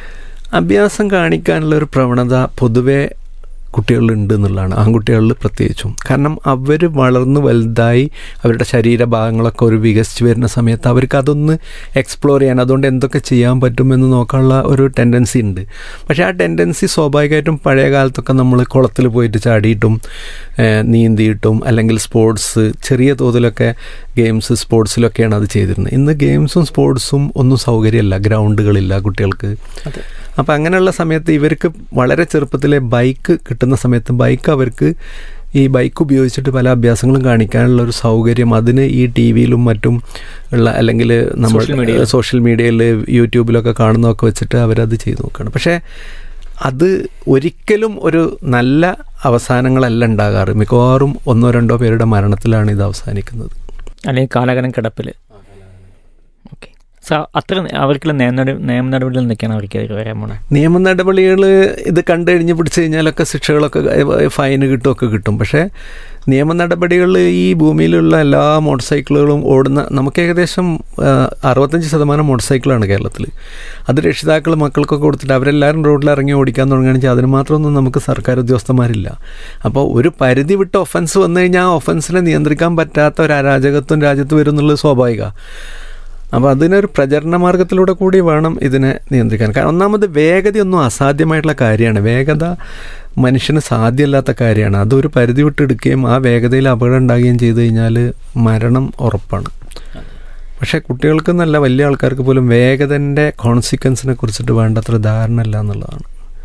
അഭ്യാസം കാണിക്കാനുള്ള ഒരു പ്രവണത പൊതുവെ കുട്ടികളിലുണ്ട് എന്നുള്ളതാണ്, ആൺകുട്ടികളിൽ പ്രത്യേകിച്ചും. കാരണം അവർ വളർന്ന് വലുതായി അവരുടെ ശരീരഭാഗങ്ങളൊക്കെ ഒരു വികസിച്ച് വരുന്ന സമയത്ത് അവർക്ക് അതൊന്ന് എക്സ്പ്ലോർ ചെയ്യാൻ, അതുകൊണ്ട് എന്തൊക്കെ ചെയ്യാൻ പറ്റുമെന്ന് നോക്കാനുള്ള ഒരു ടെൻഡൻസി ഉണ്ട്. പക്ഷേ ആ ടെൻഡൻസി സ്വാഭാവികമായിട്ടും പഴയ കാലത്തൊക്കെ നമ്മൾ കുളത്തിൽ പോയിട്ട് ചാടിയിട്ടും നീന്തിയിട്ടും അല്ലെങ്കിൽ സ്പോർട്സ് ചെറിയ തോതിലൊക്കെ ഗെയിംസ് സ്പോർട്സിലൊക്കെയാണ് അത് ചെയ്തിരുന്നത്. ഇന്ന് ഗെയിംസും സ്പോർട്സും ഒന്നും സൗകര്യമല്ല, ഗ്രൗണ്ടുകളില്ല കുട്ടികൾക്ക്. അപ്പോൾ അങ്ങനെയുള്ള സമയത്ത് ഇവർക്ക് വളരെ ചെറുപ്പത്തിലെ ബൈക്ക് കിട്ടുന്ന സമയത്ത് ബൈക്ക് അവർക്ക് ഈ ബൈക്ക് ഉപയോഗിച്ചിട്ട് പല അഭ്യാസങ്ങളും കാണിക്കാനുള്ള ഒരു സൗകര്യം അതിന് ഈ ടി വിയിലും മറ്റും ഉള്ള, അല്ലെങ്കിൽ നമ്മൾ സോഷ്യൽ മീഡിയയിൽ യൂട്യൂബിലൊക്കെ കാണുന്നതൊക്കെ വെച്ചിട്ട് അവരത് ചെയ്ത് നോക്കുകയാണ്. പക്ഷേ അത് ഒരിക്കലും ഒരു നല്ല അവസാനങ്ങളല്ല ഉണ്ടാകാറ്. മിക്കവാറും ഒന്നോ രണ്ടോ പേരുടെ മരണത്തിലാണ് ഇത് അവസാനിക്കുന്നത്, അല്ലെങ്കിൽ കാലഘട്ടം കിടപ്പിൽ. ഓക്കെ സാർ, അത്ര അവർക്കുള്ള നിയമ നിയമ നടപടികൾ എന്തൊക്കെയാണ് അവർക്ക് വരാൻ പോണേ? നിയമ നടപടികൾ ഇത് കണ്ടു കഴിഞ്ഞ് പിടിച്ചു കഴിഞ്ഞാലൊക്കെ ശിക്ഷകളൊക്കെ ഫൈന് കിട്ടുമൊക്കെ കിട്ടും. പക്ഷേ നിയമ നടപടികൾ ഈ ഭൂമിയിലുള്ള എല്ലാ മോട്ടോർ സൈക്കിളുകളും ഓടുന്ന, നമുക്ക് ഏകദേശം അറുപത്തഞ്ച് ശതമാനം മോട്ടോർ സൈക്കിളാണ് കേരളത്തിൽ. അത് രക്ഷിതാക്കൾ മക്കൾക്കൊക്കെ കൊടുത്തിട്ട് അവരെല്ലാവരും റോഡിൽ ഇറങ്ങി ഓടിക്കാൻ തുടങ്ങുകയാണെന്ന് വെച്ചാൽ അതിന് മാത്രമൊന്നും നമുക്ക് സർക്കാർ ഉദ്യോഗസ്ഥന്മാരില്ല. അപ്പോൾ ഒരു പരിധി വിട്ട ഒഫൻസ് വന്നു കഴിഞ്ഞാൽ ആ ഒഫൻസിനെ നിയന്ത്രിക്കാൻ പറ്റാത്ത ഒരു അരാജകത്വം രാജ്യത്ത് വരും എന്നുള്ളത് സ്വാഭാവികമാണ്. അപ്പോൾ അതിനൊരു പ്രചരണ മാർഗത്തിലൂടെ കൂടി വേണം ഇതിനെ നിയന്ത്രിക്കാൻ. കാരണം ഒന്നാമത് വേഗതയൊന്നും അസാധ്യമായിട്ടുള്ള കാര്യമാണ്. വേഗത മനുഷ്യന് സാധ്യമല്ലാത്ത കാര്യമാണ്. അതൊരു പരിധി വിട്ടെടുക്കുകയും ആ വേഗതയിൽ അപകടം ഉണ്ടാകുകയും ചെയ്തു കഴിഞ്ഞാൽ മരണം ഉറപ്പാണ്. പക്ഷേ കുട്ടികൾക്ക് നല്ല വലിയ ആൾക്കാർക്ക് പോലും വേഗതൻ്റെ കോൺസിക്വൻസിനെ കുറിച്ചിട്ട് വേണ്ടത്ര ധാരണ ഇല്ല എന്നുള്ളതാണ്.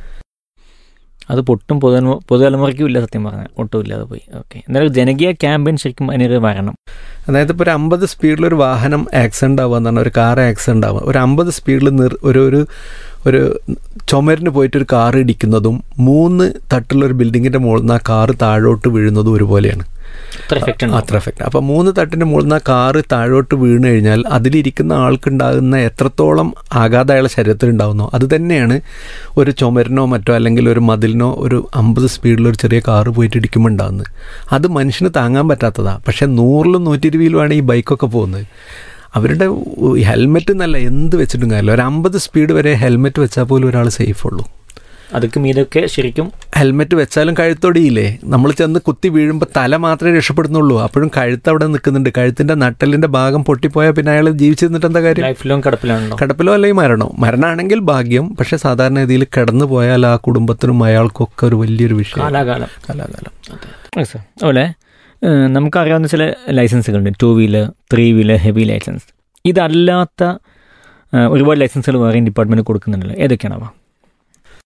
അത് പൊട്ടും പൊതു പൊതുതലമുറയ്ക്കും ഇല്ല, സത്യം പറഞ്ഞാൽ ഒട്ടും ഇല്ലാതെ പോയി. ഓക്കെ, എന്നാലും ജനകീയ ക്യാമ്പയിൻ ശരിക്കും അതിനൊരു വരണം. അതായത് ഇപ്പോൾ ഒരു അമ്പത് സ്പീഡിലൊരു വാഹനം ആക്സിഡൻ്റ് ആവുക എന്ന് പറഞ്ഞാൽ, ഒരു കാർ ആക്സിഡൻ്റ് ആവുക, ഒരു അമ്പത് സ്പീഡിൽ നിർ ഒരു ഒരു ഒരു ചുമരിന് പോയിട്ടൊരു കാർ ഇടിക്കുന്നതും മൂന്ന് തട്ടുള്ളൊരു ബിൽഡിങ്ങിൻ്റെ മുകളിൽ നിന്ന് ആ കാറ് താഴോട്ട് വീഴുന്നതും ഒരുപോലെയാണ്. അത്ര എഫക്റ്റ്. അപ്പോൾ മൂന്ന് തട്ടിൻ്റെ മുകളിൽ നിന്ന് ആ കാറ് താഴോട്ട് വീണ് കഴിഞ്ഞാൽ അതിലിരിക്കുന്ന ആൾക്കുണ്ടാകുന്ന എത്രത്തോളം ആഘാതം അയാളുടെ ശരീരത്തിൽ ഉണ്ടാകുന്നോ അത് തന്നെയാണ് ഒരു ചുമരിനോ മറ്റോ അല്ലെങ്കിൽ ഒരു മതിലിനോ ഒരു അമ്പത് സ്പീഡിലൊരു ചെറിയ കാറ് പോയിട്ട് ഇടിക്കുമ്പോൾ ഉണ്ടാകുന്നത്. അത് മനുഷ്യന് താങ്ങാൻ പറ്റാത്തതാണ്. പക്ഷേ നൂറിലും നൂറ്റി ഇരുപതിലുമാണ് ഈ ബൈക്കൊക്കെ പോകുന്നത്. അവരുടെ ഹെൽമെറ്റ് എന്നല്ല എന്ത് വെച്ചിട്ടും കാര്യമില്ല. ഒരു അമ്പത് സ്പീഡ് വരെ ഹെൽമെറ്റ് വെച്ചാൽ പോലും ഒരാൾ സേഫ് ഉള്ളൂ. അതൊക്കെ ഇതൊക്കെ ശരിക്കും ഹെൽമെറ്റ് വെച്ചാലും കഴുത്തൊടിയില്ലേ? നമ്മൾ ചെന്ന് കുത്തി വീഴുമ്പോൾ തല മാത്രമേ രക്ഷപ്പെടുന്നുള്ളൂ. അപ്പോഴും കഴുത്ത് അവിടെ നിൽക്കുന്നുണ്ട്. കഴുത്തിൻ്റെ നട്ടലിൻ്റെ ഭാഗം പൊട്ടിപ്പോയാൽ പിന്നെ അയാൾ ജീവിച്ചിരുന്നിട്ട് എന്താ കാര്യം? Life long കിടപ്പിലാണല്ലോ. കിടപ്പിലോ അല്ലെങ്കിൽ മരണോ. മരണമാണെങ്കിൽ ഭാഗ്യം. പക്ഷേ സാധാരണ രീതിയിൽ കിടന്നു പോയാൽ ആ കുടുംബത്തിനും അയാൾക്കൊക്കെ ഒരു വലിയൊരു വിഷയം. കാലാകാലം കാലാകാലം സാർ. അതുപോലെ നമുക്കറിയാവുന്ന ചില ലൈസൻസുകളുണ്ട്. Two wheeler, three wheeler, heavy licence. ഇതല്ലാത്ത ഒരുപാട് ലൈസൻസുകൾ വേറെ ഡിപ്പാർട്ട്മെൻറ്റ് കൊടുക്കുന്നുണ്ടല്ലോ. ഏതൊക്കെയാണവ?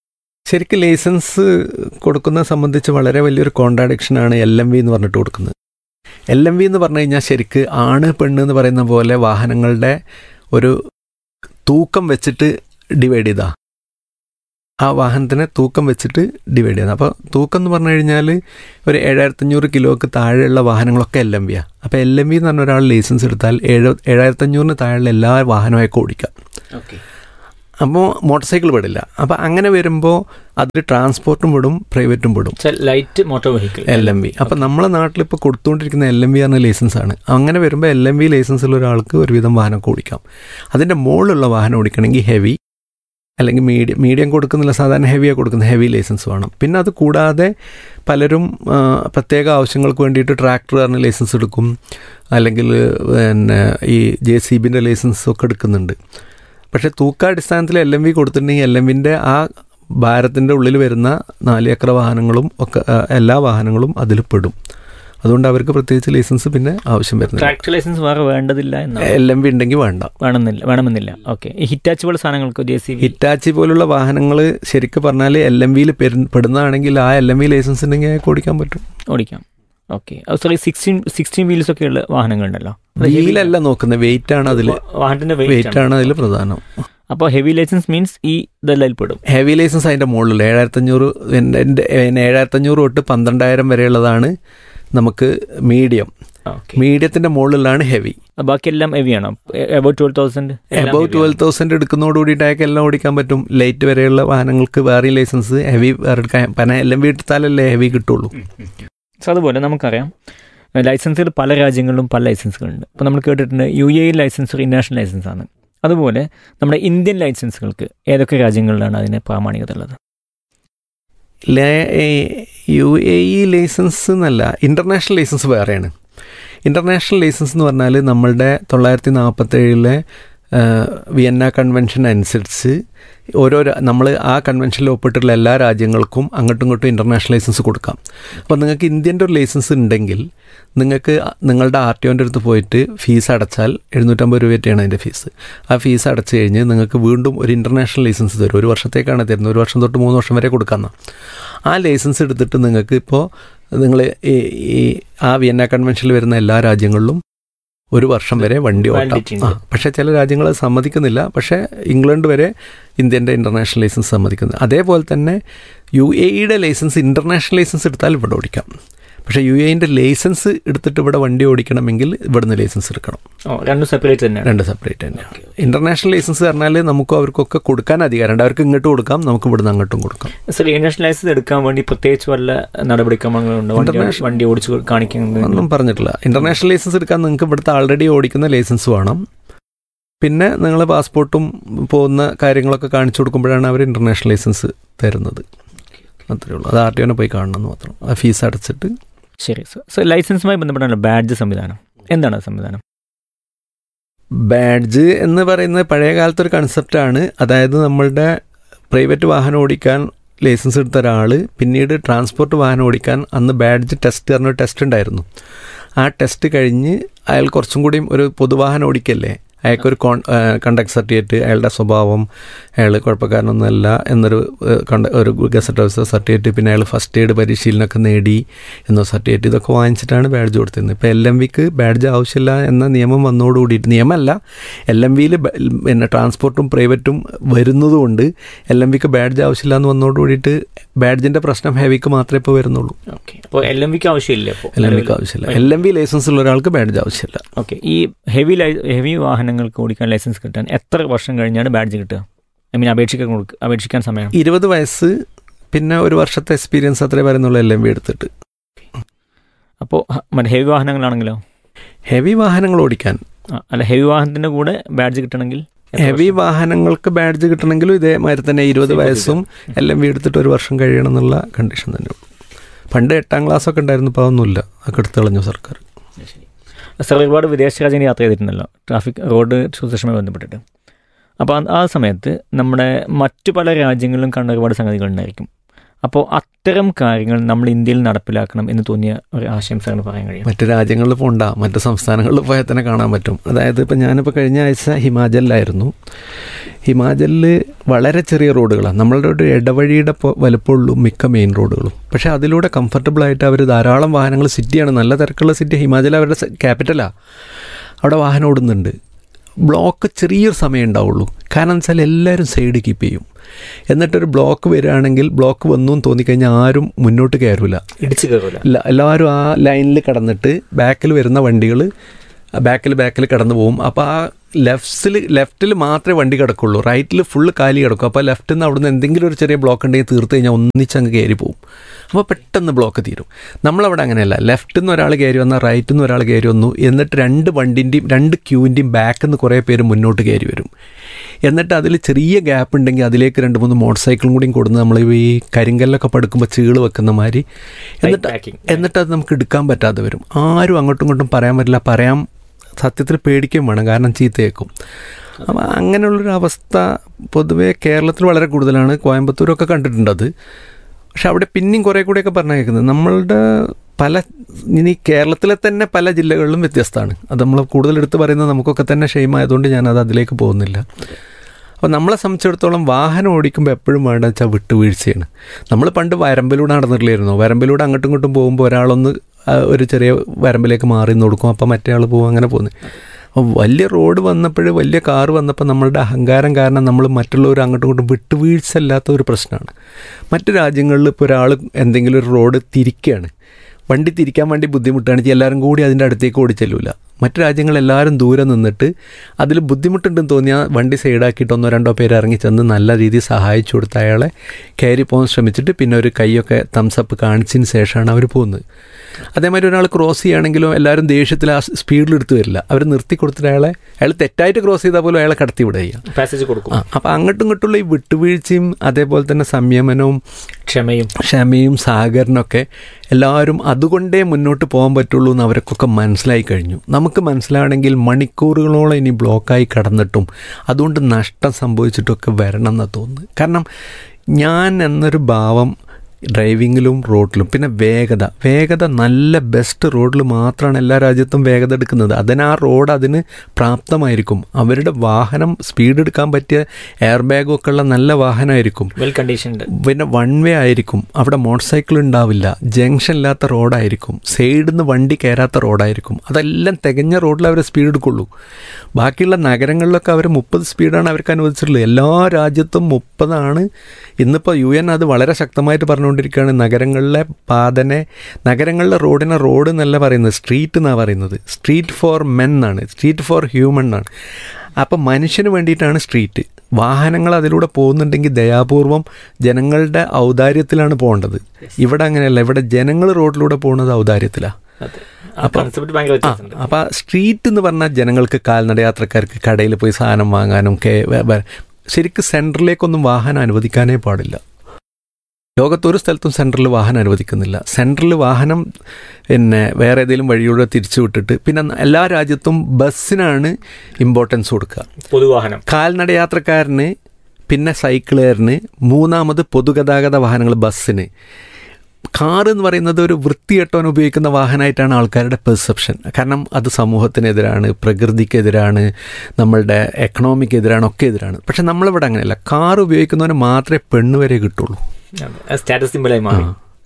ശരിക്കും ലൈസൻസ് കൊടുക്കുന്നത് സംബന്ധിച്ച് വളരെ വലിയൊരു കോൺട്രാഡിക്ഷനാണ് എൽ എം വി എന്ന് പറഞ്ഞിട്ട് കൊടുക്കുന്നത്. എൽ എം വി എന്ന് പറഞ്ഞു കഴിഞ്ഞാൽ ശരിക്ക് ആണ് പെണ്ണ് എന്ന് പറയുന്ന പോലെ വാഹനങ്ങളുടെ ഒരു തൂക്കം വെച്ചിട്ട് ഡിവൈഡ് ചെയ്താൽ, ആ വാഹനത്തിനെ തൂക്കം വെച്ചിട്ട് ഡിവൈഡ് ചെയ്യുന്നത്. അപ്പോൾ തൂക്കം എന്ന് പറഞ്ഞു കഴിഞ്ഞാൽ ഒരു ഏഴായിരത്തഞ്ഞൂറ് കിലോക്ക് താഴെയുള്ള വാഹനങ്ങളൊക്കെ എൽ എം വിയാണ്. അപ്പോൾ എൽ എം വി എന്ന് പറഞ്ഞ ഒരാൾ ലൈസൻസ് എടുത്താൽ ഏഴ് ഏഴായിരത്തഞ്ഞൂറിന് താഴെയുള്ള എല്ലാ വാഹനമൊക്കെ ഓടിക്കാം. അപ്പോൾ മോട്ടോർ സൈക്കിൾ പെടില്ല. അപ്പോൾ അങ്ങനെ വരുമ്പോൾ അതിൽ ട്രാൻസ്പോർട്ടും പെടും, പ്രൈവറ്റും പെടും, light motor vehicle L M V. അപ്പം നമ്മളെ നാട്ടിലിപ്പോൾ കൊടുത്തുകൊണ്ടിരിക്കുന്ന എൽ എം വി ആണ് ലൈസൻസാണ്. അങ്ങനെ വരുമ്പോൾ എൽ എം വി ലൈസൻസുള്ള ഒരാൾക്ക് ഒരുവിധം വാഹനമൊക്കെ ഓടിക്കാം. അതിൻ്റെ മുകളിലുള്ള വാഹനം ഓടിക്കണമെങ്കിൽ ഹെവി അല്ലെങ്കിൽ മീഡിയം മീഡിയം കൊടുക്കുന്നില്ല, സാധാരണ ഹെവിയാണ് കൊടുക്കുന്നത്, ഹെവി ലൈസൻസ് വേണം. പിന്നെ അത് കൂടാതെ പലരും പ്രത്യേക ആവശ്യങ്ങൾക്ക് വേണ്ടിയിട്ട് ട്രാക്ടറിന് ലൈസൻസ് എടുക്കും, അല്ലെങ്കിൽ പിന്നെ ഈ ജെ സി ബിൻ്റെ ലൈസൻസ് ഒക്കെ എടുക്കുന്നുണ്ട്. പക്ഷേ തൂക്കാടിസ്ഥാനത്തിൽ എൽ എം വി കൊടുത്തിട്ടുണ്ടെങ്കിൽ എൽ എം വിൻ്റെ ആ ഭാരത്തിൻ്റെ ഉള്ളിൽ വരുന്ന നാല് ചക്ര വാഹനങ്ങളും ഒക്കെ എല്ലാ വാഹനങ്ങളും അതിൽ പെടും. അതുകൊണ്ട് അവർക്ക് പ്രത്യേകിച്ച് ലൈസൻസ് പിന്നെ ആവശ്യം വരുന്നില്ല. ട്രാക്ടർ ലൈസൻസ് വേറെ വേണ്ടതില്ല, എൽ എം വി ഉണ്ടെങ്കിൽ വേണ്ട, വേണമെന്നില്ല വേണമെന്നില്ല ഓക്കെ. ഈ ഹിറ്റാച്ചി പോലെ സാധനങ്ങൾക്ക് ജെ സി ബി ഹിറ്റാച്ചി പോലുള്ള വാഹനങ്ങൾ ശരിക്കും പറഞ്ഞാൽ എൽ എം വിയിൽ പെടുന്നതാണെങ്കിൽ ആ എൽ എം വി ലൈസൻസ് ഉണ്ടെങ്കിൽ ഓടിക്കാൻ പറ്റും, ഓടിക്കാം. Okay. Sorry, sixteen sixteen wheels ഒക്കെ ഉള്ള വാഹനങ്ങളുണ്ടല്ലോ. വീലല്ല നോക്കുന്നത്, വെയിറ്റ് ആണ് അതിൽ, വാഹനത്തിന്റെ വെയിറ്റ് ആണ് അതിൽ പ്രധാനം. അപ്പോൾ ഹെവി ലൈസൻസ് മീൻസ് ഈ ഇതെല്ലാം പെടും. ഹെവി ലൈസൻസ് അതിൻ്റെ മുകളിലുള്ള ഏഴായിരത്തഞ്ഞൂറ് ഏഴായിരത്തഞ്ഞൂറ് തൊട്ട് പന്ത്രണ്ടായിരം വരെയുള്ളതാണ് നമുക്ക് മീഡിയം. മീഡിയത്തിന്റെ മുകളിലാണ് ഹെവി. ബാക്കിയെല്ലാം ഹെവി ആണോ? About twelve thousand about twelve thousand എടുക്കുന്നതോട് കൂടിയിട്ട് അയാൾക്ക് എല്ലാം ഓടിക്കാൻ പറ്റും. ലൈറ്റ് വരെയുള്ള വാഹനങ്ങൾക്ക് വേറെ ലൈസൻസ്, ഹെവി വേറെ എടുക്കാൻ, പിന്നെ എല്ലാം വീട്ടിത്താലല്ലേ ഹെവി കിട്ടുള്ളൂ. സോ അതുപോലെ നമുക്കറിയാം ലൈസൻസുകൾ പല രാജ്യങ്ങളിലും പല ലൈസൻസുകളുണ്ട്. അപ്പോൾ നമ്മൾ കേട്ടിട്ടുണ്ട് U A E licence international licence ആണ്. അതുപോലെ നമ്മുടെ ഇന്ത്യൻ ലൈസൻസുകൾക്ക് ഏതൊക്കെ രാജ്യങ്ങളിലാണ് അതിന് പ്രാമാണികത ഉള്ളത്? യു എ ഇ ലൈസൻസ് എന്നല്ല, ഇൻ്റർനാഷണൽ ലൈസൻസ് വേറെയാണ്. ഇൻ്റർനാഷണൽ ലൈസൻസ് എന്ന് പറഞ്ഞാൽ നമ്മളുടെ തൊള്ളായിരത്തി നാൽപ്പത്തേഴിലെ വിയന്ന കൺവെൻഷൻ അനുസരിച്ച് ഓരോ നമ്മൾ ആ കൺവെൻഷനിൽ ഒപ്പിട്ടുള്ള എല്ലാ രാജ്യങ്ങൾക്കും അങ്ങോട്ടും ഇങ്ങോട്ടും ഇൻ്റർനാഷണൽ ലൈസൻസ് കൊടുക്കാം. അപ്പോൾ നിങ്ങൾക്ക് ഇന്ത്യൻ്റെ ഒരു ലൈസൻസ് ഉണ്ടെങ്കിൽ നിങ്ങൾക്ക് നിങ്ങളുടെ ആർ ടി ഒൻ്റെ അടുത്ത് പോയിട്ട് ഫീസ് അടച്ചാൽ എഴുന്നൂറ്റമ്പത് രൂപയാണ് അതിൻ്റെ ഫീസ്. ആ ഫീസ് അടച്ചു കഴിഞ്ഞ് നിങ്ങൾക്ക് വീണ്ടും ഒരു ഇൻ്റർനാഷണൽ ലൈസൻസ് തരും. ഒരു വർഷത്തേക്കാണ് തരുന്നത്, ഒരു വർഷം തൊട്ട് മൂന്ന് വർഷം വരെ കൊടുക്കാമെന്നാണ്. ആ ലൈസൻസ് എടുത്തിട്ട് നിങ്ങൾക്ക് ഇപ്പോൾ നിങ്ങൾ ഈ ആ വിയന്ന കൺവെൻഷനിൽ വരുന്ന എല്ലാ രാജ്യങ്ങളിലും ഒരു വർഷം വരെ വണ്ടി ഓട്ടാം. ആ പക്ഷേ ചില രാജ്യങ്ങൾ സമ്മതിക്കുന്നില്ല. പക്ഷേ ഇംഗ്ലണ്ട് വരെ ഇന്ത്യൻ്റെ ഇൻ്റർനാഷണൽ ലൈസൻസ് സമ്മതിക്കുന്നത്. അതേപോലെ തന്നെ യു എ ഇയുടെ ലൈസൻസ് ഇൻ്റർനാഷണൽ ലൈസൻസ് എടുത്താൽ ഇവിടെ ഓടിക്കാം. പക്ഷേ യു എൻ്റെ ലൈസൻസ് എടുത്തിട്ട് ഇവിടെ വണ്ടി ഓടിക്കണമെങ്കിൽ ഇവിടുന്ന് ലൈസൻസ് എടുക്കണം. രണ്ട് സെപ്പറേറ്റ് തന്നെ രണ്ട് സെപ്പറേറ്റ് തന്നെയാണ്. ഇൻ്റർനാഷണൽ ലൈസൻസ് പറഞ്ഞാൽ നമുക്ക് അവർക്കൊക്കെ കൊടുക്കാൻ അധികാരമുണ്ട്. അവർക്ക് ഇങ്ങോട്ട് കൊടുക്കാം, നമുക്ക് ഇവിടുന്ന് അങ്ങോട്ടും കൊടുക്കാം. സർ, ഇന്റർനാഷണൽ ലൈസൻസ് എടുക്കാൻ വേണ്ടി പ്രത്യേകിച്ച് വല്ല നടപടിക്രമങ്ങളുണ്ടോ? വണ്ടി ഓടിച്ച് കാണിക്കുന്നത് ഒന്നും പറഞ്ഞിട്ടില്ല. ഇൻ്റർനാഷണൽ ലൈസൻസ് എടുക്കാൻ നിങ്ങൾക്ക് ഇവിടുത്തെ ആൾറെഡി ഓടിക്കുന്ന ലൈസൻസ് വേണം. പിന്നെ നിങ്ങൾ പാസ്പോർട്ടും പോകുന്ന കാര്യങ്ങളൊക്കെ കാണിച്ചു കൊടുക്കുമ്പോഴാണ് അവർ ഇൻ്റർനാഷണൽ ലൈസൻസ് തരുന്നത്. അത്രയേ ഉള്ളൂ. അത് ആർ ടി ഒനെ പോയി കാണണമെന്ന് മാത്രം. ആ ഫീസ് അടച്ചിട്ട്. ശരി സർ. സോ ലൈസൻസുമായി ബന്ധപ്പെട്ടാണ് ബാഡ്ജ് സംവിധാനം. എന്താണ് സംവിധാനം? ബാഡ്ജ് എന്ന് പറയുന്നത് പഴയ കാലത്തൊരു കൺസെപ്റ്റാണ്. അതായത് നമ്മളുടെ പ്രൈവറ്റ് വാഹനം ഓടിക്കാൻ ലൈസൻസ് എടുത്ത ഒരാൾ പിന്നീട് ട്രാൻസ്പോർട്ട് വാഹനം ഓടിക്കാൻ അന്ന് ബാഡ്ജ് ടെസ്റ്റ് പറഞ്ഞൊരു ടെസ്റ്റ് ഉണ്ടായിരുന്നു. ആ ടെസ്റ്റ് കഴിഞ്ഞ് അയാൾ കുറച്ചും കൂടിയും ഒരു പൊതുവാഹനം ഓടിക്കല്ലേ, അയാൾക്കൊരു കോൺ കണ്ടക്ട് സർട്ടിഫിക്കറ്റ്, അയാളുടെ സ്വഭാവം, അയാൾ കുഴപ്പക്കാരനൊന്നുമല്ല എന്നൊരു കണ്ട ഒരു ഗസറ്റ് ഓഫീസർ സർട്ടിഫിക്കറ്റ്, പിന്നെ അയാൾ ഫസ്റ്റ് എയ്ഡ് പരിശീലനമൊക്കെ നേടി എന്ന സർട്ടിഫിക്കറ്റ്, ഇതൊക്കെ വാങ്ങിച്ചിട്ടാണ് ബാഡ്ജ് കൊടുത്തിരുന്നത്. ഇപ്പോൾ എൽ എം വിക്ക് ബാഡ്ജ് ആവശ്യമില്ല എന്ന നിയമം വന്നതോടുകൂടിയിട്ട്, നിയമമല്ല എൽ എം വിയിൽ പിന്നെ ട്രാൻസ്പോർട്ടും പ്രൈവറ്റും വരുന്നതുകൊണ്ട് എൽ എം വിക്ക് ബാഡ്ജ് ആവശ്യമില്ല എന്ന് വന്നതോടുകൂടിയിട്ട് ബാഡ്ജിൻ്റെ പ്രശ്നം ഹെവിക്ക് മാത്രമേ ഇപ്പോൾ വരുന്നുള്ളൂ. അപ്പോൾ എൽ എം വിക്ക് ആവശ്യമില്ല. എൽ എം വിക്ക് ആവശ്യമില്ല. എൽ എം വി ലൈസൻസ് ഉള്ള ഒരാൾക്ക് ബാഡ്ജ് ആവശ്യമില്ല. ഓക്കെ. ഈ ഹെവി ഹെവി വാഹനങ്ങൾക്ക് ഓടിക്കാൻ ലൈസൻസ് കിട്ടാൻ എത്ര വർഷം കഴിഞ്ഞാണ് ബാഡ്ജ് കിട്ടുക? ഐ മീൻ അപേക്ഷിക്കാൻ അപേക്ഷിക്കാൻ സമയം? ഇരുപത് വയസ്സ് പിന്നെ ഒരു വർഷത്തെ എക്സ്പീരിയൻസ് അത്രേ പറയുന്നുള്ളൂ എൽ എം വി എടുത്തിട്ട്. അപ്പോൾ മറ്റേ ഹെവി വാഹനങ്ങളാണെങ്കിലോ? ഹെവി വാഹനങ്ങൾ ഓടിക്കാൻ അല്ല, ഹെവി വാഹനത്തിൻ്റെ കൂടെ ബാഡ്ജ് കിട്ടണമെങ്കിൽ? ഹെവി വാഹനങ്ങൾക്ക് ബാഡ്ജ് കിട്ടണമെങ്കിലും ഇതേമാതിരി തന്നെ ഇരുപത് വയസ്സും എൽ എം വി എടുത്തിട്ട് ഒരു വർഷം കഴിയണം എന്നുള്ള കണ്ടീഷൻ തന്നെ ഉള്ളൂ. പണ്ട് എട്ടാം ക്ലാസ്സൊക്കെ ഉണ്ടായിരുന്നു, ഇപ്പോൾ അതൊന്നുമില്ല, അതൊക്കെ എടുത്ത് കളഞ്ഞു സർക്കാർ. സർ, ഒരുപാട് വിദേശ രാജ്യങ്ങൾ യാത്ര ചെയ്തിട്ടുണ്ടല്ലോ ട്രാഫിക് റോഡ് സുരക്ഷയുമായി ബന്ധപ്പെട്ടിട്ട്. അപ്പോൾ ആ സമയത്ത് നമ്മുടെ മറ്റു പല രാജ്യങ്ങളിലും കണ്ട ഒരുപാട് സംഗതികളുണ്ടായിരിക്കും. അപ്പോൾ അത്തരം കാര്യങ്ങൾ നമ്മൾ ഇന്ത്യയിൽ നടപ്പിലാക്കണം എന്ന് തോന്നിയ ഒരു ആശയം സാറിന് പറയാൻ കഴിയും? മറ്റ് രാജ്യങ്ങളിൽ പോകണ്ട, മറ്റ് സംസ്ഥാനങ്ങളിൽ പോയാൽ തന്നെ കാണാൻ പറ്റും. അതായത് ഇപ്പോൾ ഞാനിപ്പോൾ കഴിഞ്ഞ ആഴ്ച ഹിമാചലിലായിരുന്നു. ഹിമാചലിൽ വളരെ ചെറിയ റോഡുകളാണ്, നമ്മളുടെ ഒരു ഇടവഴിയുടെ വലുപ്പമുള്ളൂ മിക്ക മെയിൻ റോഡുകളും. പക്ഷേ അതിലൂടെ കംഫർട്ടബിളായിട്ട് അവർ ധാരാളം വാഹനങ്ങൾ, സിറ്റിയാണ്, നല്ല തിരക്കുള്ള സിറ്റി, ഹിമാചൽ അവരുടെ ക്യാപിറ്റലാണ്, അവിടെ വാഹനം ഓടുന്നുണ്ട്. ബ്ലോക്ക് ചെറിയൊരു സമയം ഉണ്ടാവുള്ളൂ. കാരണം എന്ന് വെച്ചാൽ എല്ലാവരും സൈഡ് കീപ്പ് ചെയ്യും. എന്നിട്ടൊരു ബ്ലോക്ക് വരികയാണെങ്കിൽ ബ്ലോക്ക് വന്നു എന്ന് തോന്നിക്കഴിഞ്ഞാൽ ആരും മുന്നോട്ട് കയറില്ല, ഇടിച്ച് കയറില്ല. ഇല്ല, എല്ലാവരും ആ ലൈനിൽ കടന്നിട്ട് ബാക്കിൽ വരുന്ന വണ്ടികൾ ബാക്കിൽ ബാക്കിൽ കടന്നു പോകും. അപ്പോൾ ആ ലെഫ്റ്റിൽ ലെഫ്റ്റിൽ മാത്രമേ വണ്ടി കിടക്കുള്ളൂ, റൈറ്റിൽ ഫുള്ള് കാലി കിടക്കും. അപ്പോൾ ലെഫ്റ്റിൽ നിന്ന് അവിടുന്ന് എന്തെങ്കിലും ഒരു ചെറിയ ബ്ലോക്ക് ഉണ്ടെങ്കിൽ തീർത്ത് കഴിഞ്ഞാൽ ഒന്നിച്ചങ്ങ് കയറി പോകും. അപ്പോൾ പെട്ടെന്ന് ബ്ലോക്ക് തീരും. നമ്മളവിടെ അങ്ങനെയല്ല, ലെഫ്റ്റിൽ നിന്ന് ഒരാൾ കയറി വന്നാൽ റൈറ്റിൽ നിന്ന് ഒരാൾ കയറി വന്നു, എന്നിട്ട് രണ്ട് വണ്ടിൻ്റെയും രണ്ട് ക്യൂവിൻ്റെയും ബാക്കിൽ നിന്ന് കുറേ പേര് മുന്നോട്ട് കയറി വരും. എന്നിട്ട് അതിൽ ചെറിയ ഗ്യാപ്പ് ഉണ്ടെങ്കിൽ അതിലേക്ക് രണ്ട് മൂന്ന് മോട്ടോർ സൈക്കിളും കൂടിയും കൊടുന്ന് നമ്മൾ ഈ കരിങ്കല്ലൊക്കെ പടുക്കുമ്പോൾ ചീള് വെക്കുന്ന മാതിരി, എന്നിട്ട് എന്നിട്ട് അത് നമുക്ക് എടുക്കാൻ പറ്റാതെ വരും. ആരും അങ്ങോട്ടും ഇങ്ങോട്ടും പറയാൻ പറ്റില്ല, പറയാൻ സത്യത്തിൽ പേടിക്കുകയും വേണം, കാരണം ചീത്തയേക്കും. അപ്പം അങ്ങനെയുള്ളൊരു അവസ്ഥ പൊതുവേ കേരളത്തിൽ വളരെ കൂടുതലാണ്. കോയമ്പത്തൂരൊക്കെ കണ്ടിട്ടുണ്ടത്. പക്ഷെ അവിടെ പിന്നെയും കുറേ കൂടെയൊക്കെ പറഞ്ഞു കേൾക്കുന്നത് നമ്മളുടെ പല ഇനി കേരളത്തിലെ തന്നെ പല ജില്ലകളിലും വ്യത്യസ്തമാണ്. അത് നമ്മൾ കൂടുതൽ എടുത്ത് പറയുന്നത് നമുക്കൊക്കെ തന്നെ ഷെയിമായതുകൊണ്ട് ഞാനത് അതിലേക്ക് പോകുന്നില്ല. അപ്പോൾ നമ്മളെ സംബന്ധിച്ചിടത്തോളം വാഹനം ഓടിക്കുമ്പോൾ എപ്പോഴും വേണ്ടതെന്ന് വെച്ചാൽ വിട്ടുവീഴ്ചയാണ്. നമ്മൾ പണ്ട് വരമ്പിലൂടെ നടന്നിട്ടില്ലായിരുന്നു. വരമ്പിലൂടെ അങ്ങോട്ടും ഇങ്ങോട്ടും പോകുമ്പോൾ ഒരാളൊന്ന് ഒരു ചെറിയ വരമ്പിലേക്ക് മാറി നിന്ന് കൊടുക്കും, അപ്പോൾ മറ്റേ ആൾ പോകും, അങ്ങനെ പോകുന്നത്. അപ്പോൾ വലിയ റോഡ് വന്നപ്പോൾ, വലിയ കാറ് വന്നപ്പോൾ നമ്മളുടെ അഹങ്കാരം കാരണം നമ്മൾ മറ്റുള്ളവർ അങ്ങോട്ടും ഇങ്ങോട്ടും വിട്ടുവീഴ്ച ഇല്ലാത്ത ഒരു പ്രശ്നമാണ്. മറ്റു രാജ്യങ്ങളിൽ ഇപ്പോൾ ഒരാൾ എന്തെങ്കിലും ഒരു റോഡ് തിരിക്കുകയാണ്, വണ്ടി തിരിക്കാൻ വേണ്ടി ബുദ്ധിമുട്ടാണ്, എല്ലാവരും കൂടി അതിൻ്റെ അടുത്തേക്ക് ഓടിച്ചെല്ലൂല. മറ്റു രാജ്യങ്ങളെല്ലാവരും ദൂരെ നിന്നിട്ട് അതിൽ ബുദ്ധിമുട്ടുണ്ടെന്ന് തോന്നിയാൽ വണ്ടി സൈഡാക്കിയിട്ട് ഒന്നോ രണ്ടോ പേര് ഇറങ്ങി ചെന്ന് നല്ല രീതിയിൽ സഹായിച്ചു കൊടുത്ത് അയാളെ കയറി പോകാൻ ശ്രമിച്ചിട്ട് പിന്നെ ഒരു കൈയൊക്കെ തംസപ്പ് കാണിച്ചതിന് ശേഷമാണ് അവർ പോകുന്നത്. അതേമാതിരി ഒരാൾ ക്രോസ് ചെയ്യുകയാണെങ്കിലും എല്ലാവരും ദേഷ്യത്തിൽ ആ സ്പീഡിലെടുത്ത് വരില്ല, അവർ നിർത്തി കൊടുത്തിട്ട് അയാളെ അയാൾ തെറ്റായിട്ട് ക്രോസ് ചെയ്താൽ പോലും അയാളെ കടത്തി വിടുക, പാസേജ് കൊടുക്കും. അപ്പോൾ അങ്ങോട്ടും ഇങ്ങോട്ടുള്ള ഈ വിട്ടുവീഴ്ചയും അതേപോലെ തന്നെ സംയമനവും ക്ഷമയും ക്ഷമയും സഹകരണമൊക്കെ എല്ലാവരും അതുകൊണ്ടേ മുന്നോട്ട് പോകാൻ പറ്റുള്ളൂ എന്ന് അവർക്കൊക്കെ മനസ്സിലായി കഴിഞ്ഞു. നമുക്ക് മനസ്സിലാണെങ്കിൽ മണിക്കൂറുകളോളം ഇനി ബ്ലോക്കായി കടന്നിട്ടും അതുകൊണ്ട് നഷ്ടം സംഭവിച്ചിട്ടൊക്കെ വരണം എന്നാണ് തോന്നുന്നത്. കാരണം ഞാൻ എന്നൊരു ഭാവം ഡ്രൈവിങ്ങിലും റോഡിലും, പിന്നെ വേഗത വേഗത നല്ല ബെസ്റ്റ് റോഡിൽ മാത്രമാണ് എല്ലാ രാജ്യത്തും വേഗത എടുക്കുന്നത്. അതിന് ആ റോഡ് അതിന് പ്രാപ്തമായിരിക്കും. അവരുടെ വാഹനം സ്പീഡ് എടുക്കാൻ പറ്റിയ എയർ ബാഗൊക്കെ ഉള്ള നല്ല വാഹനമായിരിക്കും, വെൽ കണ്ടീഷൻഡ്. പിന്നെ വൺ വേ ആയിരിക്കും, അവിടെ മോട്ടോർ സൈക്കിൾ ഉണ്ടാവില്ല, ജംഗ്ഷൻ ഇല്ലാത്ത റോഡായിരിക്കും, സൈഡിൽ നിന്ന് വണ്ടി കയറാത്ത റോഡായിരിക്കും. അതെല്ലാം തികഞ്ഞ റോഡിൽ അവർ സ്പീഡ് എടുക്കുള്ളൂ. ബാക്കിയുള്ള നഗരങ്ങളിലൊക്കെ അവർ മുപ്പത് സ്പീഡാണ് അവർക്ക് അനുവദിച്ചിട്ടുള്ളത്. എല്ലാ രാജ്യത്തും മുപ്പതാണ്. ഇന്നിപ്പോൾ യു എൻ അത് വളരെ ശക്തമായിട്ട് പറഞ്ഞുകൊണ്ടിരിക്കുകയാണ്. നഗരങ്ങളിലെ പാതനെ, നഗരങ്ങളിലെ റോഡിനെ റോഡ് എന്നല്ല പറയുന്നത്, സ്ട്രീറ്റ് എന്നാണ് പറയുന്നത്. സ്ട്രീറ്റ് ഫോർ മെൻ എന്നാണ്, സ്ട്രീറ്റ് ഫോർ ഹ്യൂമൻ എന്നാണ്. അപ്പം മനുഷ്യന് വേണ്ടിയിട്ടാണ് സ്ട്രീറ്റ്. വാഹനങ്ങൾ അതിലൂടെ പോകുന്നുണ്ടെങ്കിൽ ദയാപൂർവം ജനങ്ങളുടെ ഔദാര്യത്തിലാണ് പോകേണ്ടത്. ഇവിടെ അങ്ങനെയല്ല, ഇവിടെ ജനങ്ങൾ റോഡിലൂടെ പോകുന്നത് ഔദാര്യത്തിലാണ്. അപ്പം അപ്പം സ്ട്രീറ്റ് എന്ന് പറഞ്ഞാൽ ജനങ്ങൾക്ക്, കാൽനടയാത്രക്കാർക്ക് കടയിൽ പോയി സാധനം വാങ്ങാനും ഒക്കെ ശരിക്കും സെൻറ്ററിലേക്കൊന്നും വാഹനം അനുവദിക്കാനേ പാടില്ല. ലോകത്തൊരു സ്ഥലത്തും സെൻട്രൽ വാഹനം അനുവദിക്കുന്നില്ല. സെൻട്രൽ വാഹനം പിന്നെ വേറെ ഏതെങ്കിലും വഴിയൂടെ തിരിച്ചു വിട്ടിട്ട് പിന്നെ എല്ലാ രാജ്യത്തും ബസ്സിനാണ് ഇമ്പോർട്ടൻസ് കൊടുക്കുക. പൊതുവാഹനം, കാൽനടയാത്രക്കാരന്, പിന്നെ സൈക്കിളുകാരന്, മൂന്നാമത് പൊതുഗതാഗത വാഹനങ്ങൾ ബസ്സിന്. കാറ് എന്ന് പറയുന്നത് ഒരു വൃത്തികെട്ടവൻ ഉപയോഗിക്കുന്ന വാഹനമായിട്ടാണ് ആൾക്കാരുടെ പെർസെപ്ഷൻ. കാരണം അത് സമൂഹത്തിനെതിരാണ്, പ്രകൃതിക്കെതിരാണ്, നമ്മളുടെ എക്കണോമിക്കെതിരാണ്, ഒക്കെ എതിരാണ്. പക്ഷെ നമ്മളിവിടെ അങ്ങനെയല്ല. കാർ ഉപയോഗിക്കുന്നവന് മാത്രമേ പെണ്ണ് വരെ കിട്ടുള്ളൂ. സ്റ്റാറ്റസ് സിംബലായി മാറി.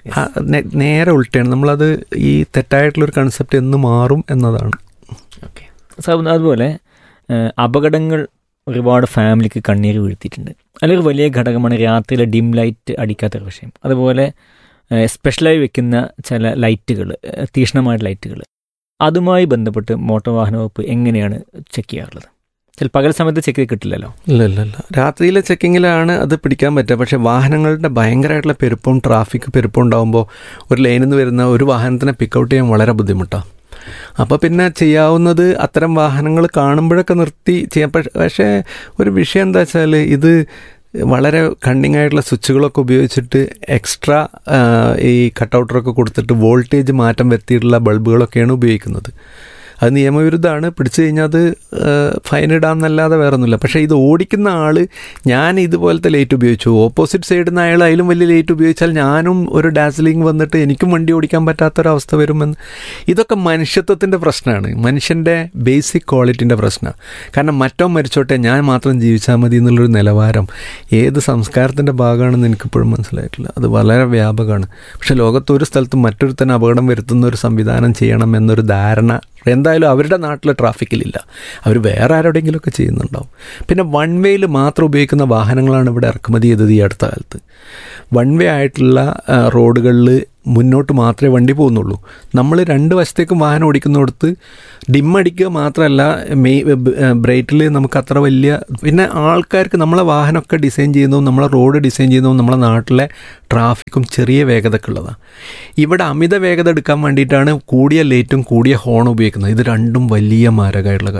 നേരെ ഉൾട്ടയാണ്. നമ്മളത് ഈ തെറ്റായിട്ടുള്ളൊരു കൺസെപ്റ്റ് എന്ന് മാറും എന്നതാണ്. ഓക്കെ. അതുപോലെ അപകടങ്ങൾ ഒരുപാട് ഫാമിലിക്ക് കണ്ണീര് വീഴ്ത്തിയിട്ടുണ്ട്. അതിലൊരു വലിയ ഘടകമാണ് രാത്രിയിലെ ഡിം ലൈറ്റ് അടിക്കാത്തൊരു വിഷയം. അതുപോലെ സ്പെഷ്യലായി വെക്കുന്ന ചില ലൈറ്റുകൾ, തീക്ഷ്ണമായ ലൈറ്റുകൾ, അതുമായി ബന്ധപ്പെട്ട് മോട്ടോർ വാഹന വകുപ്പ് എങ്ങനെയാണ് ചെക്ക് ചെയ്യാറുള്ളത്? ചില പകൽ സമയത്ത് ചെക്ക് കിട്ടില്ലല്ലോ. ഇല്ല ഇല്ല ഇല്ല രാത്രിയിലെ ചെക്കിങ്ങിലാണ് അത് പിടിക്കാൻ പറ്റുക. പക്ഷേ വാഹനങ്ങളുടെ ഭയങ്കരമായിട്ടുള്ള പെരുപ്പവും ട്രാഫിക് പെരുപ്പം ഉണ്ടാകുമ്പോൾ ഒരു ലൈനിൽ നിന്ന് വരുന്ന ഒരു വാഹനത്തിനെ പിക്കൗട്ട് ചെയ്യാൻ വളരെ ബുദ്ധിമുട്ടാണ്. അപ്പോൾ പിന്നെ ചെയ്യാവുന്നത് അത്തരം വാഹനങ്ങൾ കാണുമ്പോഴൊക്കെ നിർത്തി ചെയ്യാം. പക്ഷേ ഒരു വിഷയം എന്താ വെച്ചാൽ ഇത് വളരെ കണ്ണിങ് ആയിട്ടുള്ള സ്വിച്ചുകളൊക്കെ ഉപയോഗിച്ചിട്ട് എക്സ്ട്രാ ഈ കട്ടൗട്ടറൊക്കെ കൊടുത്തിട്ട് വോൾട്ടേജ് മാറ്റം വരുത്തിയിട്ടുള്ള ബൾബുകളൊക്കെയാണ് ഉപയോഗിക്കുന്നത്. അത് നിയമവിരുദ്ധമാണ്, പിടിച്ചു കഴിഞ്ഞാൽ അത് ഫൈൻ ഇടാമെന്നല്ലാതെ വേറെ ഒന്നുമില്ല. പക്ഷേ ഇത് ഓടിക്കുന്ന ആൾ ഞാൻ ഇതുപോലത്തെ ലൈറ്റ് ഉപയോഗിച്ചു, ഓപ്പോസിറ്റ് സൈഡിൽ നിന്ന് അയാൾ അതിലും വലിയ ലൈറ്റ് ഉപയോഗിച്ചാൽ ഞാനും ഒരു ഡാസ്ലിംഗ് വന്നിട്ട് എനിക്കും വണ്ടി ഓടിക്കാൻ പറ്റാത്തൊരവസ്ഥ വരുമെന്ന്. ഇതൊക്കെ മനുഷ്യത്വത്തിൻ്റെ പ്രശ്നമാണ്, മനുഷ്യൻ്റെ ബേസിക് ക്വാളിറ്റിൻ്റെ പ്രശ്നമാണ്. കാരണം മറ്റോ മരിച്ചോട്ടെ ഞാൻ മാത്രം ജീവിച്ചാൽ മതി എന്നുള്ളൊരു നിലവാരം ഏത് സംസ്കാരത്തിൻ്റെ ഭാഗമാണെന്ന് എനിക്കിപ്പോഴും മനസ്സിലായിട്ടില്ല. അത് വളരെ വ്യാപകമാണ്. പക്ഷേ ലോകത്ത് ഒരു സ്ഥലത്തും മറ്റൊരു തന്നെ അപകടം വരുത്തുന്ന ഒരു സംവിധാനം ചെയ്യണം എന്നൊരു ധാരണ എന്തായാലും അവരുടെ നാട്ടിൽ ട്രാഫിക്കിലില്ല. അവർ വേറെ ആരോടെങ്കിലുമൊക്കെ ചെയ്യുന്നുണ്ടാവും. പിന്നെ വൺ വേയിൽ മാത്രം ഉപയോഗിക്കുന്ന വാഹനങ്ങളാണ് ഇവിടെ ഇറക്കുമതി ചെയ്തത് ഈ അടുത്ത കാലത്ത്. വൺ വേ ആയിട്ടുള്ള റോഡുകളിൽ മുന്നോട്ട് മാത്രമേ വണ്ടി പോകുന്നുള്ളൂ. നമ്മൾ രണ്ട് വശത്തേക്കും വാഹനം ഓടിക്കുന്നിടത്ത് ഡിമ്മടിക്കുക മാത്രമല്ല, മെയ് ബ്രൈറ്റിൽ നമുക്ക് അത്ര വലിയ, പിന്നെ ആൾക്കാർക്ക് നമ്മളെ വാഹനമൊക്കെ ഡിസൈൻ ചെയ്യുന്നതും നമ്മളെ റോഡ് ഡിസൈൻ ചെയ്യുന്നതും നമ്മളെ നാട്ടിലെ ട്രാഫിക്കും ചെറിയ വേഗതക്കുള്ളതാണ്. ഇവിടെ അമിത വേഗത എടുക്കാൻ വേണ്ടിയിട്ടാണ് കൂടിയ ലൈറ്റും കൂടിയ ഹോണും ഉപയോഗിക്കുന്നത്. ഇത് രണ്ടും വലിയ മാരകമായിട്ടുള്ള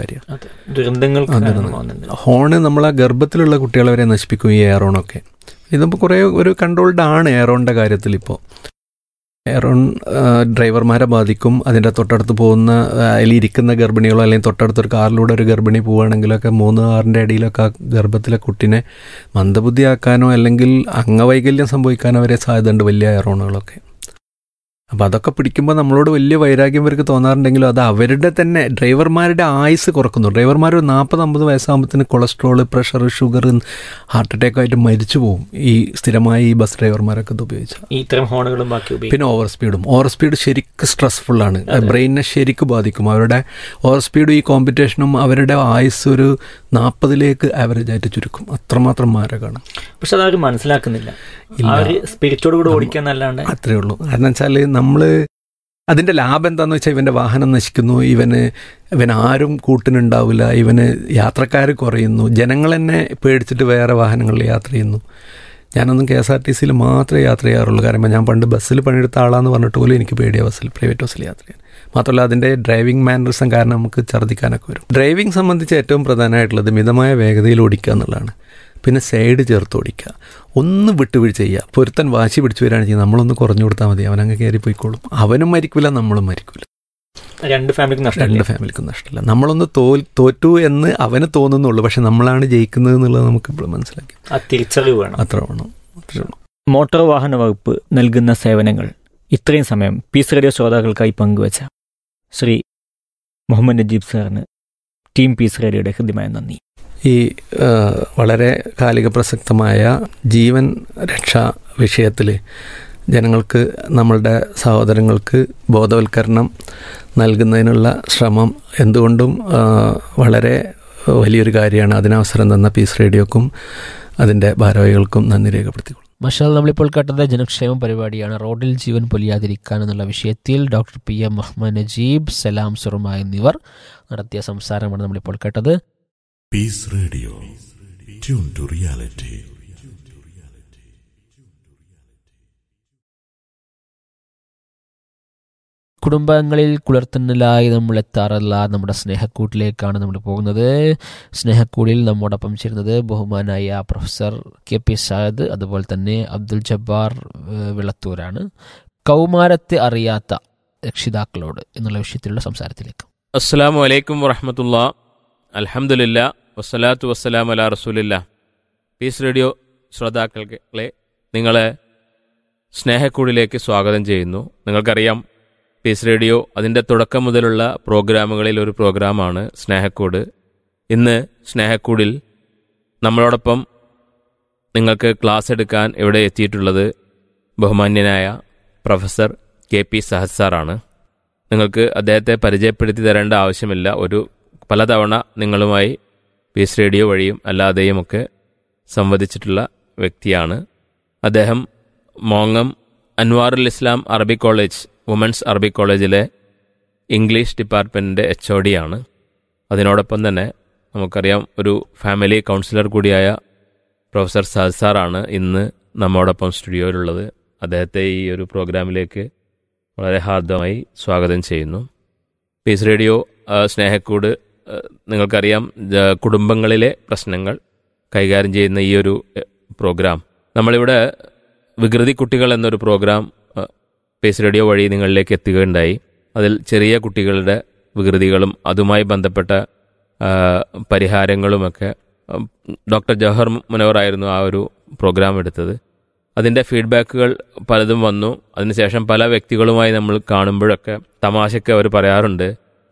കാര്യമാണ്. ഹോണ് നമ്മളെ ഗർഭത്തിലുള്ള കുട്ടികളെ വരെ നശിപ്പിക്കും ഈ എയറോണൊക്കെ. ഇതിപ്പോൾ കുറേ ഒരു കൺട്രോൾഡ് ആണ് എയറോണിൻ്റെ കാര്യത്തിൽ. ഇപ്പോൾ എയറോൺ ഡ്രൈവർമാരെ ബാധിക്കും. അതിൻ്റെ തൊട്ടടുത്ത് പോകുന്ന അതിലിരിക്കുന്ന ഗർഭിണികളോ അല്ലെങ്കിൽ തൊട്ടടുത്തൊരു കാറിലൂടെ ഒരു ഗർഭിണി പോവുകയാണെങ്കിലൊക്കെ മൂന്ന് ആറിൻ്റെ ഇടയിലൊക്കെ ആ ഗർഭത്തിലെ കുട്ടിനെ മന്ദബുദ്ധിയാക്കാനോ അല്ലെങ്കിൽ അംഗവൈകല്യം സംഭവിക്കാനോ വരെ സാധ്യതയുണ്ട് വലിയ എയറോണുകളൊക്കെ. അപ്പോൾ അതൊക്കെ പിടിക്കുമ്പോൾ നമ്മളോട് വലിയ വൈരാഗ്യം ഇവർക്ക് തോന്നാറുണ്ടെങ്കിലും അത് അവരുടെ തന്നെ ഡ്രൈവർമാരുടെ ആയുസ് കുറക്കുന്നു. ഡ്രൈവർമാർ ഒരു നാൽപ്പത് അമ്പത് വയസ്സാകുമ്പോഴത്തേന് cholesterol, pressure, sugar, heart attack ആയിട്ട് മരിച്ചു പോകും ഈ സ്ഥിരമായി ഈ ബസ് ഡ്രൈവർമാരൊക്കെ ഇത് ഉപയോഗിച്ചാൽ. ഇത്തരം ഹോണുകളും ബാക്കി പിന്നെ ഓവർ സ്പീഡും ഓവർ സ്പീഡ് ശരിക്കും സ്ട്രെസ്ഫുള്ളാണ്, ബ്രെയിനിനെ ശരിക്കും ബാധിക്കും. അവരുടെ ഓവർ സ്പീഡും ഈ കോമ്പറ്റീഷനും അവരുടെ ആയുസ് ഒരു നാൽപ്പതിലേക്ക് ആവറേജ് ആയിട്ട് ചുരുക്കും. അത്രമാത്രം മാരകമാണ്. പക്ഷെ അതവർ മനസ്സിലാക്കുന്നില്ല. സ്പിരിറ്റോട് കൂടെ ഓടിക്കാൻ നല്ലാണ്ട് അത്രേ ഉള്ളൂ. കാരണം വെച്ചാൽ നമ്മൾ അതിൻ്റെ ലാഭം എന്താണെന്ന് വെച്ചാൽ ഇവൻ്റെ വാഹനം നശിക്കുന്നു, ഇവന് ഇവൻ ആരും കൂട്ടിനുണ്ടാവില്ല, ഇവന് യാത്രക്കാർ കുറയുന്നു, ജനങ്ങൾ തന്നെ പേടിച്ചിട്ട് വേറെ വാഹനങ്ങളിൽ യാത്ര ചെയ്യുന്നു. ഞാനൊന്നും കെ എസ് ആർ ടി സിയിൽ മാത്രമേ യാത്ര ചെയ്യാറുള്ളൂ. കാരണം ഞാൻ പണ്ട് ബസ്സിൽ പണിയെടുത്ത ആളാന്ന് പറഞ്ഞിട്ട് പോലും എനിക്ക് പേടിയാണ് ബസ്സിൽ, പ്രൈവറ്റ് ബസ്സിൽ യാത്ര ചെയ്യാൻ. മാത്രമല്ല അതിൻ്റെ ഡ്രൈവിംഗ് മാനറിസം കാരണം നമുക്ക് ഛർദ്ദിക്കാനൊക്കെ വരും. ഡ്രൈവിംഗ് സംബന്ധിച്ച് ഏറ്റവും പ്രധാനമായിട്ടുള്ളത് മിതമായ വേഗതയിൽ ഓടിക്കുക എന്നുള്ളതാണ്. പിന്നെ സൈഡ് ചേർത്ത് ഓടിക്കുക, ഒന്ന് വിട്ടുവീഴ്ച ചെയ്യുക. പൊരുത്തൻ വാശി പിടിച്ചു വരികയാണ് ചെയ്യുന്നത്, നമ്മളൊന്ന് കുറഞ്ഞു കൊടുത്താൽ മതി, അവനങ്ങ് കയറി പോയിക്കോളും. അവനും മരിക്കില്ല, നമ്മളും മരിക്കില്ല, രണ്ട് ഫാമിലിക്കും നഷ്ടം രണ്ട് ഫാമിലിക്കും നഷ്ടമില്ല. നമ്മളൊന്ന് തോ തോറ്റു എന്ന് അവന് തോന്നുന്നുള്ളൂ, പക്ഷെ നമ്മളാണ് ജയിക്കുന്നത് എന്നുള്ളത് നമുക്ക് ഇപ്പോൾ മനസ്സിലാക്കി. തിരിച്ചറിവ് വേണം. അത്ര വേണം. അത്രേ ഉള്ളൂ. മോട്ടോർ വാഹന വകുപ്പ് നൽകുന്ന സേവനങ്ങൾ ഇത്രയും സമയം പീസ് റേഡിയോ ശ്രോതാക്കൾക്കായി പങ്കുവച്ച ശ്രീ മുഹമ്മദ് നജീബ് സാറിന് ടീം പീസ് റേഡിയോയുടെ ഹൃദ്യമായ നന്ദി. ഈ വളരെ കാലിക പ്രസക്തമായ ജീവൻ രക്ഷാ വിഷയത്തിൽ ജനങ്ങൾക്ക്, നമ്മളുടെ സഹോദരങ്ങൾക്ക് ബോധവൽക്കരണം നൽകുന്നതിനുള്ള ശ്രമം എന്തുകൊണ്ടും വളരെ വലിയൊരു കാര്യമാണ്. അതിനവസരം തന്ന പീസ് റേഡിയോക്കും അതിൻ്റെ ഭാരവാഹികൾക്കും നന്ദി രേഖപ്പെടുത്തിക്കൊള്ളും. മഷാൽ, നമ്മളിപ്പോൾ കേട്ടത് ജനക്ഷേമ പരിപാടിയാണ്. റോഡിൽ ജീവൻ പൊലിയാതിരിക്കാൻ എന്നുള്ള വിഷയത്തിൽ doctor P M Muhammad Najeeb, സലാം സുറുമ എന്നിവർ നടത്തിയ സംസാരമാണ് നമ്മളിപ്പോൾ കേട്ടത്. Piece radio, tune to reality. കുടുംബങ്ങളിൽ കുളിർത്തന്നലായി നമ്മൾ എത്താറുള്ള നമ്മുടെ സ്നേഹക്കൂട്ടിലേക്കാണ് നമ്മൾ പോകുന്നത്. സ്നേഹക്കൂടിൽ നമ്മോടൊപ്പം ചേരുന്നത് ബഹുമാനായ പ്രൊഫസർ കെ പി സായദ്, അതുപോലെ തന്നെ അബ്ദുൽ ജബ്ബാർ വിളത്തൂരാണ്. കൗമാരത്തെ അറിയാത്ത രക്ഷിതാക്കളോട് എന്നുള്ള വിഷയത്തിലുള്ള സംസാരത്തിലേക്ക്. അസ്സലാമു അലൈക്കും വറഹ്മത്തുള്ളാ. അൽഹംദുലില്ലാ, വസ്സലാത്തു വസ്സലാമു അലാ റസൂലില്ലാ. പീസ് റേഡിയോ ശ്രോതാക്കളെ നിങ്ങളെ സ്നേഹക്കൂടിലേക്ക് സ്വാഗതം ചെയ്യുന്നു. നിങ്ങൾക്കറിയാം, പീസ് റേഡിയോ അതിൻ്റെ തുടക്കം മുതലുള്ള പ്രോഗ്രാമുകളിൽ ഒരു പ്രോഗ്രാമാണ് സ്നേഹക്കൂട്. ഇന്ന് സ്നേഹക്കൂടിൽ നമ്മളോടൊപ്പം നിങ്ങൾക്ക് ക്ലാസ് എടുക്കാൻ ഇവിടെ എത്തിയിട്ടുള്ളത് ബഹുമാന്യനായ പ്രൊഫസർ കെ പി സഹദ് സാറാണ്. നിങ്ങൾക്ക് അദ്ദേഹത്തെ പരിചയപ്പെടുത്തി തരേണ്ട ആവശ്യമില്ല. ഒരു പലതവണ നിങ്ങളുമായി പീസ് റേഡിയോ വഴിയും അല്ലാതെയുമൊക്കെ സംവദിച്ചിട്ടുള്ള വ്യക്തിയാണ്. അദ്ദേഹം മോങ്ങം അൻവാറുൽ ഇസ്ലാം അറബിക് കോളേജ്, വുമൻസ് അറബിക് കോളേജിലെ ഇംഗ്ലീഷ് ഡിപ്പാർട്ട്മെൻറ്റിൻ്റെ എച്ച് ഒ ഡി ആണ്. അതിനോടൊപ്പം തന്നെ നമുക്കറിയാം ഒരു ഫാമിലി കൗൺസിലർ കൂടിയായ പ്രൊഫസർ സഹദ് സാറാണ് ഇന്ന് നമ്മോടൊപ്പം സ്റ്റുഡിയോയിലുള്ളത്. അദ്ദേഹത്തെ ഈ ഒരു പ്രോഗ്രാമിലേക്ക് വളരെ ഹാർദമായി സ്വാഗതം ചെയ്യുന്നു. പീസ് റേഡിയോ സ്നേഹക്കൂട് നിങ്ങൾക്കറിയാം, കുടുംബങ്ങളിലെ പ്രശ്നങ്ങൾ കൈകാര്യം ചെയ്യുന്ന ഈ ഒരു പ്രോഗ്രാം നമ്മളിവിടെ വികൃതി കുട്ടികൾ എന്നൊരു പ്രോഗ്രാം പീസ് റേഡിയോ വഴി നിങ്ങളിലേക്ക് എത്തുകയുണ്ടായി. അതിൽ ചെറിയ കുട്ടികളുടെ വികൃതികളും അതുമായി ബന്ധപ്പെട്ട പരിഹാരങ്ങളുമൊക്കെ ഡോക്ടർ ജവഹർ മുനവറായിരുന്നു ആ ഒരു പ്രോഗ്രാം എടുത്തത്. അതിൻ്റെ ഫീഡ്ബാക്കുകൾ പലതും വന്നു. അതിനുശേഷം പല വ്യക്തികളുമായി നമ്മൾ കാണുമ്പോഴൊക്കെ തമാശയ്ക്ക് അവർ പറയാറുണ്ട്,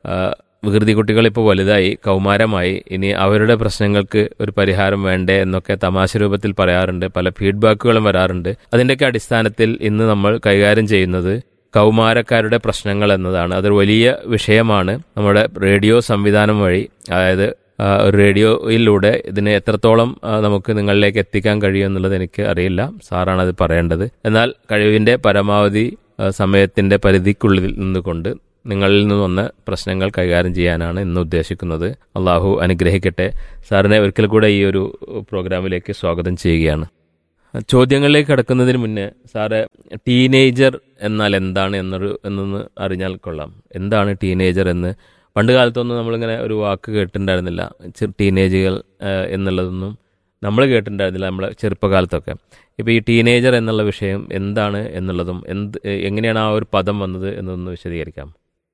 വികൃതി കുട്ടികൾ ഇപ്പോൾ വലുതായി, കൗമാരമായി, ഇനി അവരുടെ പ്രശ്നങ്ങൾക്ക് ഒരു പരിഹാരം വേണ്ടേ എന്നൊക്കെ തമാശ രൂപത്തിൽ പറയാറുണ്ട്. പല ഫീഡ്ബാക്കുകളും വരാറുണ്ട്. അതിൻ്റെയൊക്കെ അടിസ്ഥാനത്തിൽ ഇന്ന് നമ്മൾ കൈകാര്യം ചെയ്യുന്നത് കൗമാരക്കാരുടെ പ്രശ്നങ്ങൾ എന്നതാണ്. അതൊരു വലിയ വിഷയമാണ്. നമ്മുടെ റേഡിയോ സംവിധാനം വഴി, അതായത് റേഡിയോയിലൂടെ ഇതിനെ എത്രത്തോളം നമുക്ക് നിങ്ങളിലേക്ക് എത്തിക്കാൻ കഴിയും എന്നുള്ളത് എനിക്ക് അറിയില്ല. സാറാണ് അത് പറയേണ്ടത്. എന്നാൽ കഴിവിൻ്റെ പരമാവധി സമയത്തിൻ്റെ പരിധിക്കുള്ളിൽ നിന്നുകൊണ്ട് നിങ്ങളിൽ നിന്ന് വന്ന പ്രശ്നങ്ങൾ കൈകാര്യം ചെയ്യാനാണ് ഇന്ന് ഉദ്ദേശിക്കുന്നത്. അള്ളാഹു അനുഗ്രഹിക്കട്ടെ. സാറിനെ ഒരിക്കൽ കൂടെ ഈ ഒരു പ്രോഗ്രാമിലേക്ക് സ്വാഗതം ചെയ്യുകയാണ്. ചോദ്യങ്ങളിലേക്ക് കടക്കുന്നതിന് മുന്നേ സാറ് ടീനേജർ എന്നാൽ എന്താണ് എന്നൊരു എന്നൊന്ന് അറിഞ്ഞാൽ കൊള്ളാം. എന്താണ് ടീനേജർ എന്ന്? പണ്ട് കാലത്തൊന്നും നമ്മളിങ്ങനെ ഒരു വാക്ക് കേട്ടിട്ടുണ്ടായിരുന്നില്ല. ടീനേജുകൾ എന്നുള്ളതൊന്നും നമ്മൾ കേട്ടിട്ടുണ്ടായിരുന്നില്ല നമ്മളെ ചെറുപ്പകാലത്തൊക്കെ. ഇപ്പോൾ ഈ ടീനേജർ എന്നുള്ള വിഷയം എന്താണ് എന്നുള്ളതും എന്ത് എങ്ങനെയാണ് ആ ഒരു പദം വന്നത് എന്നൊന്ന് വിശദീകരിക്കാം.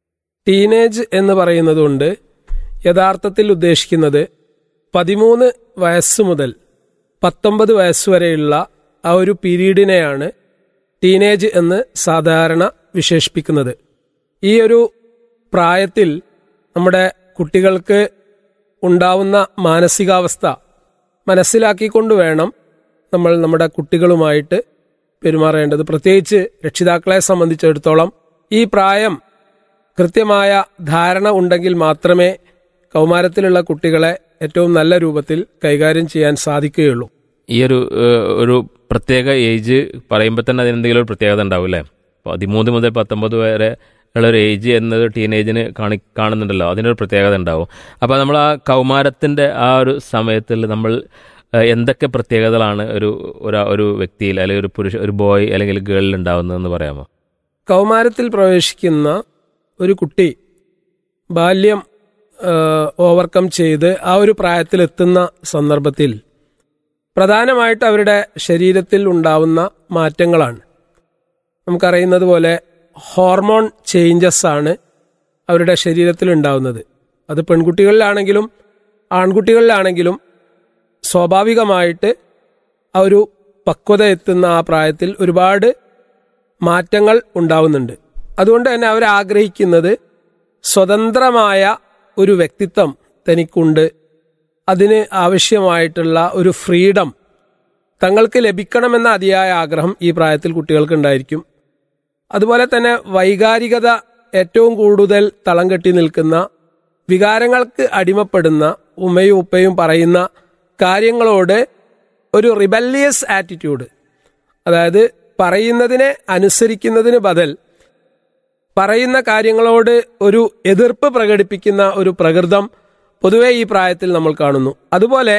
ടീനേജ് എന്ന് പറയുന്നത് കൊണ്ട് യഥാർത്ഥത്തിൽ ഉദ്ദേശിക്കുന്നത് പതിമൂന്ന് വയസ്സ് മുതൽ പത്തൊമ്പത് വയസ്സുവരെയുള്ള ആ ഒരു പീരീഡിനെയാണ് ടീനേജ് എന്ന് സാധാരണ വിശേഷിപ്പിക്കുന്നത്. ഈ ഒരു പ്രായത്തിൽ നമ്മുടെ കുട്ടികൾക്ക് ഉണ്ടാവുന്ന മാനസികാവസ്ഥ മനസ്സിലാക്കിക്കൊണ്ട് വേണം നമ്മൾ നമ്മുടെ കുട്ടികളുമായിട്ട് പെരുമാറേണ്ടത്. പ്രത്യേകിച്ച് രക്ഷിതാക്കളെ സംബന്ധിച്ചിടത്തോളം ഈ പ്രായം കൃത്യമായ ധാരണ ഉണ്ടെങ്കിൽ മാത്രമേ കൗമാരത്തിലുള്ള കുട്ടികളെ ഏറ്റവും നല്ല രൂപത്തിൽ കൈകാര്യം ചെയ്യാൻ സാധിക്കുകയുള്ളൂ. ഈ ഒരു ഒരു പ്രത്യേക ഏജ് പറയുമ്പോൾ തന്നെ അതിനെന്തെങ്കിലും ഒരു പ്രത്യേകത ഉണ്ടാവും അല്ലേ? പതിമൂന്ന് മുതൽ പത്തൊമ്പത് വരെ ഉള്ള ഒരു ഏജ് എന്നത് ടീനേജിന് കാണി കാണുന്നുണ്ടല്ലോ, അതിനൊരു പ്രത്യേകത ഉണ്ടാവും. അപ്പോൾ നമ്മൾ ആ കൗമാരത്തിൻ്റെ ആ ഒരു സമയത്തിൽ നമ്മൾ എന്തൊക്കെ പ്രത്യേകതകളാണ് ഒരു ഒരു വ്യക്തിയിൽ അല്ലെങ്കിൽ ഒരു പുരുഷ ഒരു ബോയ് അല്ലെങ്കിൽ ഗേളിൽ ഉണ്ടാവുന്നതെന്ന് പറയാമോ? കൗമാരത്തിൽ പ്രവേശിക്കുന്ന ഒരു കുട്ടി ബാല്യം ഓവർകം ചെയ്ത് ആ ഒരു പ്രായത്തിലെത്തുന്ന സന്ദർഭത്തിൽ പ്രധാനമായിട്ട് അവരുടെ ശരീരത്തിൽ ഉണ്ടാവുന്ന മാറ്റങ്ങളാണ്. നമുക്കറിയുന്നത് പോലെ ഹോർമോൺ ചേഞ്ചസ് ആണ് അവരുടെ ശരീരത്തിൽ ഉണ്ടാവുന്നത്. അത് പെൺകുട്ടികളിലാണെങ്കിലും ആൺകുട്ടികളിലാണെങ്കിലും സ്വാഭാവികമായിട്ട് ആ ഒരു പക്വത എത്തുന്ന ആ പ്രായത്തിൽ ഒരുപാട് മാറ്റങ്ങൾ ഉണ്ടാവുന്നുണ്ട്. അതുകൊണ്ട് തന്നെ അവർ ആഗ്രഹിക്കുന്നത് സ്വതന്ത്രമായ ഒരു വ്യക്തിത്വം തനിക്കുണ്ട്, അതിന് ആവശ്യമായിട്ടുള്ള ഒരു ഫ്രീഡം തങ്ങൾക്ക് ലഭിക്കണമെന്ന അതിയായ ആഗ്രഹം ഈ പ്രായത്തിൽ കുട്ടികൾക്ക് ഉണ്ടായിരിക്കും. അതുപോലെ തന്നെ വൈകാരികത ഏറ്റവും കൂടുതൽ തളം കെട്ടി നിൽക്കുന്ന, വികാരങ്ങൾക്ക് അടിമപ്പെടുന്ന, ഉമ്മയും ഉപ്പയും പറയുന്ന കാര്യങ്ങളോട് ഒരു റിബല്ലിയസ് ആറ്റിറ്റ്യൂഡ്, അതായത് പറയുന്നതിനെ അനുസരിക്കുന്നതിന് ബദൽ പറയുന്ന കാര്യങ്ങളോട് ഒരു എതിർപ്പ് പ്രകടിപ്പിക്കുന്ന ഒരു പ്രകൃതം പൊതുവെ ഈ പ്രായത്തിൽ നമ്മൾ കാണുന്നു. അതുപോലെ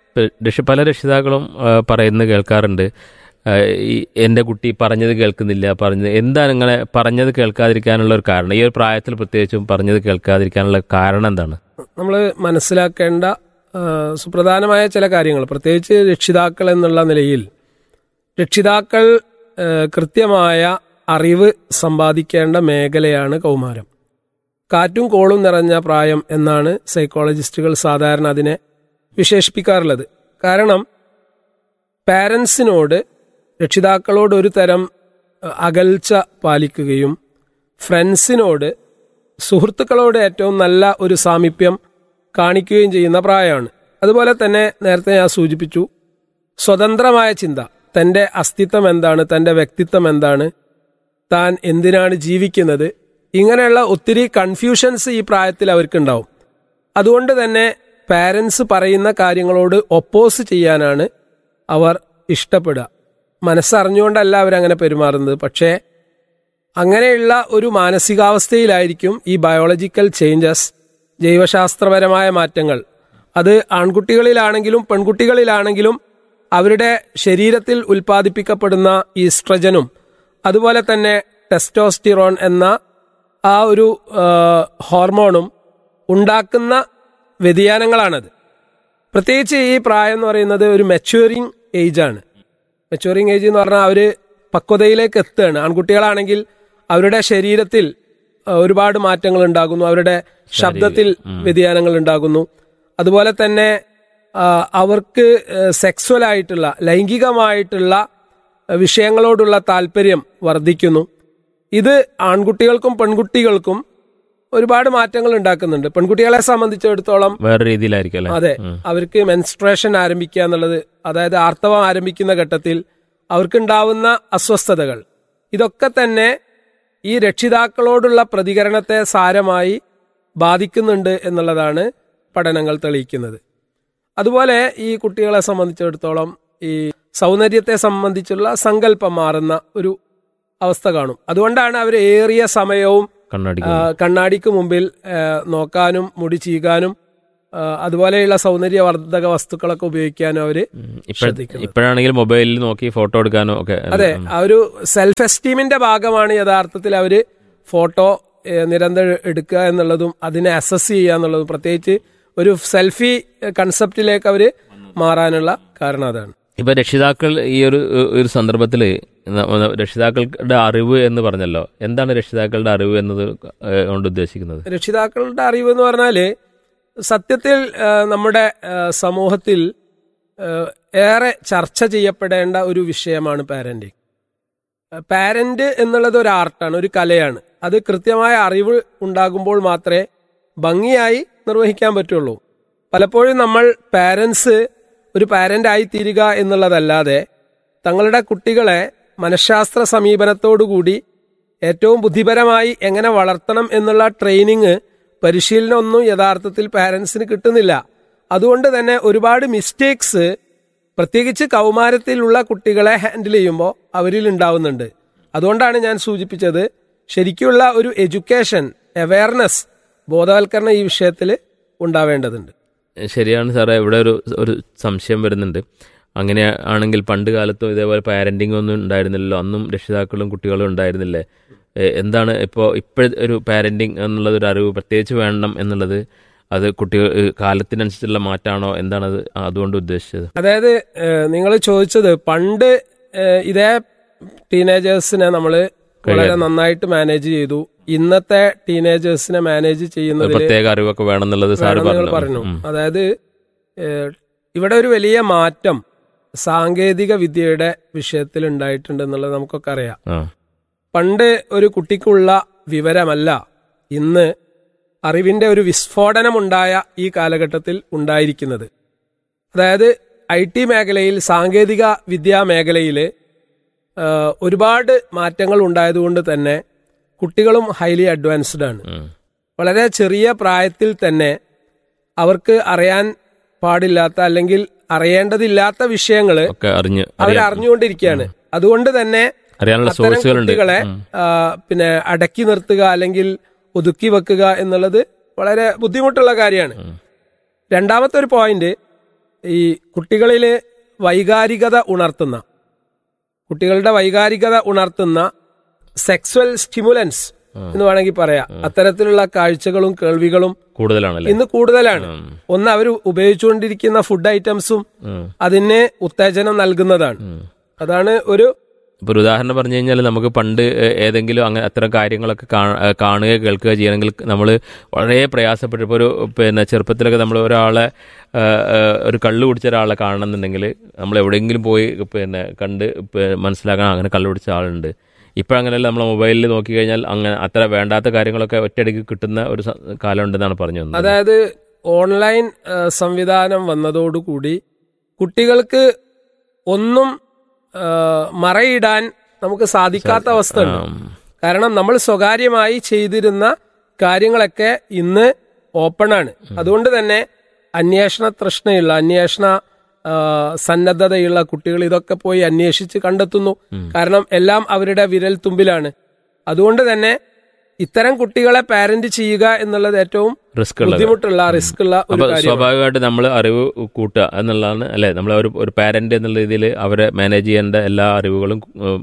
പല രക്ഷിതാക്കളും പറയുന്നത് കേൾക്കാറുണ്ട്, ഈ എൻ്റെ കുട്ടി പറഞ്ഞത് കേൾക്കുന്നില്ല, പറഞ്ഞത് എന്താണ് ഇങ്ങനെ പറഞ്ഞത് കേൾക്കാതിരിക്കാനുള്ള ഒരു കാരണം? ഈ ഒരു പ്രായത്തിൽ പ്രത്യേകിച്ചും പറഞ്ഞത് കേൾക്കാതിരിക്കാനുള്ള കാരണം എന്താണ്? നമ്മൾ മനസ്സിലാക്കേണ്ട സുപ്രധാനമായ ചില കാര്യങ്ങൾ, പ്രത്യേകിച്ച് രക്ഷിതാക്കൾ എന്നുള്ള നിലയിൽ രക്ഷിതാക്കൾ കൃത്യമായ അറിവ് സമ്പാദിക്കേണ്ട മേഖലയാണ് കൗമാരം. കാറ്റും കോളും നിറഞ്ഞ പ്രായം എന്നാണ് സൈക്കോളജിസ്റ്റുകൾ സാധാരണ അതിനെ വിശേഷിപ്പിക്കാറുള്ളത്. കാരണം പാരൻസിനോട്, രക്ഷിതാക്കളോട് ഒരു തരം അകൽച്ച പാലിക്കുകയും ഫ്രണ്ട്സിനോട്, സുഹൃത്തുക്കളോട് ഏറ്റവും നല്ല ഒരു സാമീപ്യം കാണിക്കുകയും ചെയ്യുന്ന പ്രായമാണ്. അതുപോലെ തന്നെ നേരത്തെ ഞാൻ സൂചിപ്പിച്ചു, സ്വതന്ത്രമായ ചിന്ത, തൻ്റെ അസ്തിത്വം എന്താണ്, തൻ്റെ വ്യക്തിത്വം എന്താണ്, താൻ എന്തിനാണ് ജീവിക്കുന്നത്, ഇങ്ങനെയുള്ള ഒത്തിരി കൺഫ്യൂഷൻസ് ഈ പ്രായത്തിൽ അവർക്കുണ്ടാവും. അതുകൊണ്ട് തന്നെ പാരൻസ് പറയുന്ന കാര്യങ്ങളോട് ഒപ്പോസ് ചെയ്യാനാണ് അവർ ഇഷ്ടപ്പെടുക. മനസ്സറിഞ്ഞുകൊണ്ടല്ല അവരങ്ങനെ പെരുമാറുന്നത്. പക്ഷേ അങ്ങനെയുള്ള ഒരു മാനസികാവസ്ഥയിലായിരിക്കും ഈ ബയോളജിക്കൽ ചേഞ്ചസ്, ജൈവശാസ്ത്രപരമായ മാറ്റങ്ങൾ, അത് ആൺകുട്ടികളിലാണെങ്കിലും പെൺകുട്ടികളിലാണെങ്കിലും അവരുടെ ശരീരത്തിൽ ഉൽപ്പാദിപ്പിക്കപ്പെടുന്ന ഈസ്ട്രജനും അതുപോലെ തന്നെ ടെസ്റ്റോസ്റ്റിറോൺ എന്ന ആ ഒരു ഹോർമോണും ഉണ്ടാക്കുന്ന വ്യതിയാനങ്ങളാണത്. പ്രത്യേകിച്ച് ഈ പ്രായം എന്ന് പറയുന്നത് ഒരു മെച്യൂറിങ് ഏജാണ്. മെച്യൂറിങ് ഏജ് എന്ന് പറഞ്ഞാൽ അവർ പക്വതയിലേക്ക് എത്തുകയാണ്. ആൺകുട്ടികളാണെങ്കിൽ അവരുടെ ശരീരത്തിൽ ഒരുപാട് മാറ്റങ്ങൾ ഉണ്ടാകുന്നു. അവരുടെ ശബ്ദത്തിൽ വ്യതിയാനങ്ങൾ ഉണ്ടാകുന്നു. അതുപോലെ തന്നെ അവർക്ക് സെക്സ്വൽ ആയിട്ടുള്ള ലൈംഗികമായിട്ടുള്ള വിഷയങ്ങളോടുള്ള താല്പര്യം വർദ്ധിക്കുന്നു. ഇത് ആൺകുട്ടികൾക്കും പെൺകുട്ടികൾക്കും ഒരുപാട് മാറ്റങ്ങൾ ഉണ്ടാക്കുന്നുണ്ട്. പെൺകുട്ടികളെ സംബന്ധിച്ചിടത്തോളം വേറെ രീതിയിലായിരിക്കും. അതെ, അവർക്ക് മെൻസ്ട്രേഷൻ ആരംഭിക്കുക എന്നുള്ളത്, അതായത് ആർത്തവം ആരംഭിക്കുന്ന ഘട്ടത്തിൽ അവർക്കുണ്ടാവുന്ന അസ്വസ്ഥതകൾ, ഇതൊക്കെ തന്നെ ഈ രക്ഷിതാക്കളോടുള്ള പ്രതികരണത്തെ സാരമായി ബാധിക്കുന്നുണ്ട് എന്നുള്ളതാണ് പഠനങ്ങൾ തെളിയിക്കുന്നത്. അതുപോലെ ഈ കുട്ടികളെ സംബന്ധിച്ചിടത്തോളം ഈ സൗന്ദര്യത്തെ സംബന്ധിച്ചുള്ള സങ്കല്പം മാറുന്ന ഒരു അവസ്ഥ കാണും. അതുകൊണ്ടാണ് അവർ ഏറിയ സമയവും കണ്ണാടിക്ക് മുമ്പിൽ നോക്കാനും മുടി ചീകാനും അതുപോലെയുള്ള സൗന്ദര്യവർദ്ധക വസ്തുക്കളൊക്കെ ഉപയോഗിക്കാനും അവര് ഇപ്പോഴാണെങ്കിൽ മൊബൈലിൽ നോക്കി ഫോട്ടോ എടുക്കാനോ ഒക്കെ. അതെ, ആ ഒരു സെൽഫ് എസ്റ്റീമിന്റെ ഭാഗമാണ് യഥാർത്ഥത്തിൽ അവര് ഫോട്ടോ നിരന്തരം എടുക്കുക എന്നുള്ളതും അതിനെ അസസ് ചെയ്യുക എന്നുള്ളതും, പ്രത്യേകിച്ച് ഒരു സെൽഫി കൺസെപ്റ്റിലേക്ക് അവര് മാറാനുള്ള കാരണം അതാണ്. ഇപ്പൊ രക്ഷിതാക്കൾ ഈ ഒരു ഒരു സന്ദർഭത്തിൽ രക്ഷിതാക്കളുടെ അറിവ് എന്ന് പറഞ്ഞല്ലോ, എന്താണ് രക്ഷിതാക്കളുടെ അറിവ് എന്നത് കൊണ്ട് ഉദ്ദേശിക്കുന്നത്? രക്ഷിതാക്കളുടെ അറിവ് എന്ന് പറഞ്ഞാല് സത്യത്തിൽ നമ്മുടെ സമൂഹത്തിൽ ഏറെ ചർച്ച ചെയ്യപ്പെടേണ്ട ഒരു വിഷയമാണ് പാരന്റിങ്. പാരന്റ് എന്നുള്ളത് ഒരു ആർട്ടാണ്, ഒരു കലയാണ്. അത് കൃത്യമായ അറിവ് ഉണ്ടാകുമ്പോൾ മാത്രമേ ഭംഗിയായി നിർവഹിക്കാൻ പറ്റുള്ളൂ. പലപ്പോഴും നമ്മൾ പാരന്റ്സ് ഒരു പാരന്റ് ആയി തീരുക എന്നുള്ളതല്ലാതെ തങ്ങളുടെ കുട്ടികളെ മനഃശാസ്ത്ര സമീപനത്തോടുകൂടി ഏറ്റവും ബുദ്ധിപരമായി എങ്ങനെ വളർത്തണം എന്നുള്ള ട്രെയിനിങ്, പരിശീലനം ഒന്നും യഥാർത്ഥത്തിൽ പാരന്റ്സിന് കിട്ടുന്നില്ല. അതുകൊണ്ട് തന്നെ ഒരുപാട് മിസ്റ്റേക്സ് പ്രത്യേകിച്ച് കൗമാരത്തിലുള്ള കുട്ടികളെ ഹാൻഡിൽ ചെയ്യുമ്പോൾ അവരിൽ ഉണ്ടാവുന്നുണ്ട്. അതുകൊണ്ടാണ് ഞാൻ സൂചിപ്പിച്ചത്, ശരിക്കുള്ള ഒരു എഡ്യൂക്കേഷൻ, അവയർനെസ്, ബോധവൽക്കരണം ഈ വിഷയത്തിൽ ഉണ്ടാവേണ്ടതുണ്ട്. ശരിയാണ് സാറേ. ഇവിടെ ഒരു ഒരു സംശയം വരുന്നുണ്ട്. അങ്ങനെ ആണെങ്കിൽ പണ്ട് കാലത്തും ഇതേപോലെ പാരന്റിംഗ് ഒന്നും ഉണ്ടായിരുന്നില്ലല്ലോ, അന്നും രക്ഷിതാക്കളും കുട്ടികളും ഉണ്ടായിരുന്നില്ലേ? എന്താണ് ഇപ്പോൾ ഇപ്പോഴത്തെ ഒരു പാരന്റിംഗ് എന്നുള്ളതൊരു അറിവ് പ്രത്യേകിച്ച് വേണം എന്നുള്ളത്, അത് കുട്ടികൾ കാലത്തിനനുസരിച്ചുള്ള മാറ്റാണോ, എന്താണത് അതുകൊണ്ട് ഉദ്ദേശിച്ചത്? അതായത് നിങ്ങൾ ചോദിച്ചത് പണ്ട് ഇതേ ടീനേജേഴ്സിനെ നമ്മൾ വളരെ നന്നായിട്ട് മാനേജ് ചെയ്തു, ഇന്നത്തെ ടീനേജേഴ്സിനെ മാനേജ് ചെയ്യുന്നതിൽ പ്രത്യേക അറിവൊക്കെ വേണമെന്നുള്ളത് സാർ പറഞ്ഞു. അതായത് ഇവിടെ ഒരു വലിയ മാറ്റം സാങ്കേതിക വിദ്യയുടെ വിഷയത്തിൽ ഉണ്ടായിട്ടുണ്ട് എന്നുള്ളത് നമുക്കൊക്കെ അറിയാം. പണ്ട് ഒരു കുട്ടിക്കുള്ള വിവരമല്ല ഇന്ന് അറിവിന്റെ ഒരു വിസ്ഫോടനമുണ്ടായ ഈ കാലഘട്ടത്തിൽ ഉണ്ടായിരിക്കുന്നത്. അതായത് ഐ ടി മേഖലയിൽ, സാങ്കേതിക വിദ്യാ മേഖലയിൽ ഒരുപാട് മാറ്റങ്ങൾ ഉണ്ടായതുകൊണ്ട് തന്നെ കുട്ടികളും ഹൈലി അഡ്വാൻസ്ഡ് ആണ്. വളരെ ചെറിയ പ്രായത്തിൽ തന്നെ അവർക്ക് അറിയാൻ പാടില്ലാത്ത അല്ലെങ്കിൽ അറിയേണ്ടതില്ലാത്ത വിഷയങ്ങൾ അവർ അറിഞ്ഞുകൊണ്ടിരിക്കുകയാണ്. അതുകൊണ്ട് തന്നെ അത്തരം കുട്ടികളെ പിന്നെ അടക്കി നിർത്തുക അല്ലെങ്കിൽ ഒതുക്കി വെക്കുക എന്നുള്ളത് വളരെ ബുദ്ധിമുട്ടുള്ള കാര്യമാണ്. രണ്ടാമത്തെ ഒരു പോയിന്റ്, ഈ കുട്ടികളിൽ വൈകാരികത ഉണർത്തുന്ന കുട്ടികളുടെ വൈകാരികത ഉണർത്തുന്ന സെക്സ്വൽ സ്റ്റിമുലൻസ് എന്ന് വേണമെങ്കിൽ പറയാം, അത്തരത്തിലുള്ള കാഴ്ചകളും കേൾവികളും കൂടുതലാണ് ഇന്ന് കൂടുതലാണ്. ഒന്ന്, അവർ ഉപയോഗിച്ചുകൊണ്ടിരിക്കുന്ന ഫുഡ് ഐറ്റംസും അതിന് ഉത്തേജനം നൽകുന്നതാണ്. അതാണ് ഒരു ഇപ്പോൾ ഒരു ഉദാഹരണം പറഞ്ഞു കഴിഞ്ഞാൽ, നമുക്ക് പണ്ട് ഏതെങ്കിലും അങ്ങനെ അത്തരം കാര്യങ്ങളൊക്കെ കാണുക കേൾക്കുക ചെയ്യണമെങ്കിൽ നമ്മൾ വളരെ പ്രയാസപ്പെട്ടു. ഇപ്പോൾ ഒരു പിന്നെ ചെറുപ്പത്തിലൊക്കെ നമ്മൾ ഒരാളെ ഒരു കള്ളു കുടിച്ച ഒരാളെ കാണണമെന്നുണ്ടെങ്കിൽ നമ്മൾ എവിടെയെങ്കിലും പോയി പിന്നെ കണ്ട് മനസ്സിലാക്കണം അങ്ങനെ കള്ളു കുടിച്ച ആളുണ്ട്. ഇപ്പോഴങ്ങനെയല്ല, നമ്മൾ മൊബൈലിൽ നോക്കിക്കഴിഞ്ഞാൽ അങ്ങനെ അത്ര വേണ്ടാത്ത കാര്യങ്ങളൊക്കെ ഒറ്റയടിക്ക് കിട്ടുന്ന ഒരു കാലം ഉണ്ടെന്നാണ് പറഞ്ഞു വന്നത്. അതായത് ഓൺലൈൻ സംവിധാനം വന്നതോടുകൂടി കുട്ടികൾക്ക് ഒന്നും മറയിടാൻ നമുക്ക് സാധിക്കാത്ത അവസ്ഥ ഉണ്ട്. കാരണം നമ്മൾ സ്വകാര്യമായി ചെയ്തിരുന്ന കാര്യങ്ങളൊക്കെ ഇന്ന് ഓപ്പണാണ്. അതുകൊണ്ട് തന്നെ അന്വേഷണ തൃഷ്ണയുള്ള, അന്വേഷണ സന്നദ്ധതയുള്ള കുട്ടികൾ ഇതൊക്കെ പോയി അന്വേഷിച്ച് കണ്ടെത്തുന്നു. കാരണം എല്ലാം അവരുടെ വിരൽ തുമ്പിലാണ്. അതുകൊണ്ട് തന്നെ ഇത്തരം കുട്ടികളെ പാരന്റ് ചെയ്യുക എന്നുള്ളത് ഏറ്റവും ബുദ്ധിമുട്ടുള്ള, റിസ്ക് ഉള്ള ഒരു കാര്യം. സ്വാഭാവികമായിട്ട് നമ്മൾ അറിവ് കൂട്ടുക എന്നുള്ളതാണ് അല്ലെ, നമ്മൾ ഒരു ഒരു പാരന്റ് എന്നുള്ള രീതിയിൽ അവരെ മാനേജ് ചെയ്യേണ്ട എല്ലാ അറിവുകളും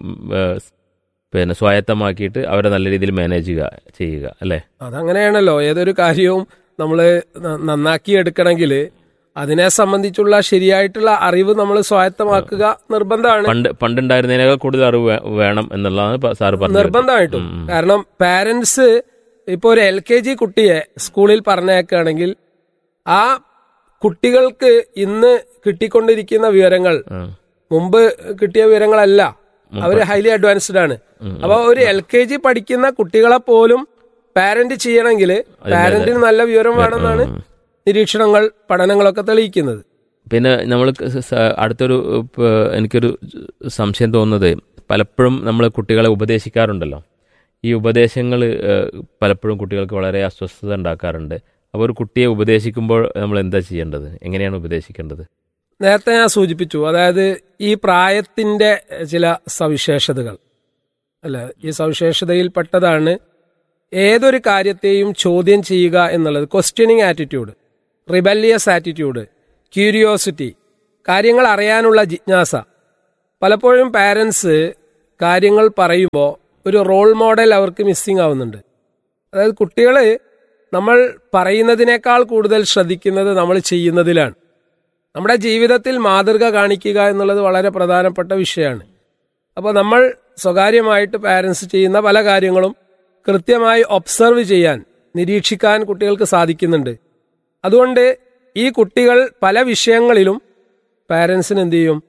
പിന്നെ സ്വായത്തമാക്കിയിട്ട് അവരെ നല്ല രീതിയിൽ മാനേജ് ചെയ്യുക അല്ലെ. അതങ്ങനെയാണല്ലോ, ഏതൊരു കാര്യവും നമ്മൾ നന്നാക്കി എടുക്കണമെങ്കിൽ അതിനെ സംബന്ധിച്ചുള്ള ശരിയായിട്ടുള്ള അറിവ് നമ്മൾ സ്വായത്തമാക്കുക നിർബന്ധമാണ്. പണ്ട് പണ്ടുണ്ടായിരുന്നതിനേക്കാൾ കൂടുതൽ അറിവ് വേണം എന്നുള്ളതാണ് സാർ പറഞ്ഞത്. നിർബന്ധമായിട്ടും. കാരണം പാരന്റ്സ് ഇപ്പോൾ ഒരു എൽ കെ ജി കുട്ടിയെ സ്കൂളിൽ പറഞ്ഞേക്കുകയാണെങ്കിൽ ആ കുട്ടികൾക്ക് ഇന്ന് കിട്ടിക്കൊണ്ടിരിക്കുന്ന വിവരങ്ങൾ മുമ്പ് കിട്ടിയ വിവരങ്ങളല്ല, അവര് ഹൈലി അഡ്വാൻസ്ഡ് ആണ്. അപ്പൊ ഒരു എൽ കെ ജി പഠിക്കുന്ന കുട്ടികളെ പോലും പാരന്റ് ചെയ്യണമെങ്കിൽ പാരന്റിന് നല്ല വിവരം വേണമെന്നാണ് നിരീക്ഷണങ്ങൾ, പഠനങ്ങളൊക്കെ തെളിയിക്കുന്നത്. പിന്നെ നമ്മൾ അടുത്തൊരു എനിക്കൊരു സംശയം തോന്നുന്നത്, പലപ്പോഴും നമ്മൾ കുട്ടികളെ ഉപദേശിക്കാറുണ്ടല്ലോ, ഈ ഉപദേശങ്ങൾ പലപ്പോഴും കുട്ടികൾക്ക് വളരെ അസ്വസ്ഥത ഉണ്ടാക്കാറുണ്ട്. അപ്പോൾ ഒരു കുട്ടിയെ ഉപദേശിക്കുമ്പോൾ നമ്മൾ എന്താ ചെയ്യേണ്ടത്, എങ്ങനെയാണ് ഉപദേശിക്കേണ്ടത്? നേരത്തെ ഞാൻ സൂചിപ്പിച്ചു, അതായത് ഈ പ്രായത്തിന്റെ ചില സവിശേഷതകൾ അല്ല, ഈ സവിശേഷതയിൽപ്പെട്ടതാണ് ഏതൊരു കാര്യത്തെയും ചോദ്യം ചെയ്യുക എന്നുള്ളത്. Questioning attitude, rebellious attitude, curiosity, കാര്യങ്ങൾ അറിയാനുള്ള ജിജ്ഞാസ. പലപ്പോഴും പാരൻസ് കാര്യങ്ങൾ പറയുമ്പോൾ ഒരു റോൾ മോഡൽ അവർക്ക് മിസ്സിങ് ആവുന്നുണ്ട്. അതായത് കുട്ടികൾ നമ്മൾ പറയുന്നതിനേക്കാൾ കൂടുതൽ ശ്രദ്ധിക്കുന്നത് നമ്മൾ ചെയ്യുന്നതിലാണ്. നമ്മുടെ ജീവിതത്തിൽ മാതൃക കാണിക്കുക എന്നുള്ളത് വളരെ പ്രധാനപ്പെട്ട വിഷയമാണ്. അപ്പോൾ നമ്മൾ സ്വകാര്യമായിട്ട് പാരൻസ് ചെയ്യുന്ന പല കാര്യങ്ങളും കൃത്യമായി ഒബ്സർവ് ചെയ്യാൻ, നിരീക്ഷിക്കാൻ കുട്ടികൾക്ക് സാധിക്കുന്നുണ്ട്. അതുകൊണ്ട് ഈ കുട്ടികൾ പല വിഷയങ്ങളിലും പാരൻസിന് എന്ത് ചെയ്യും,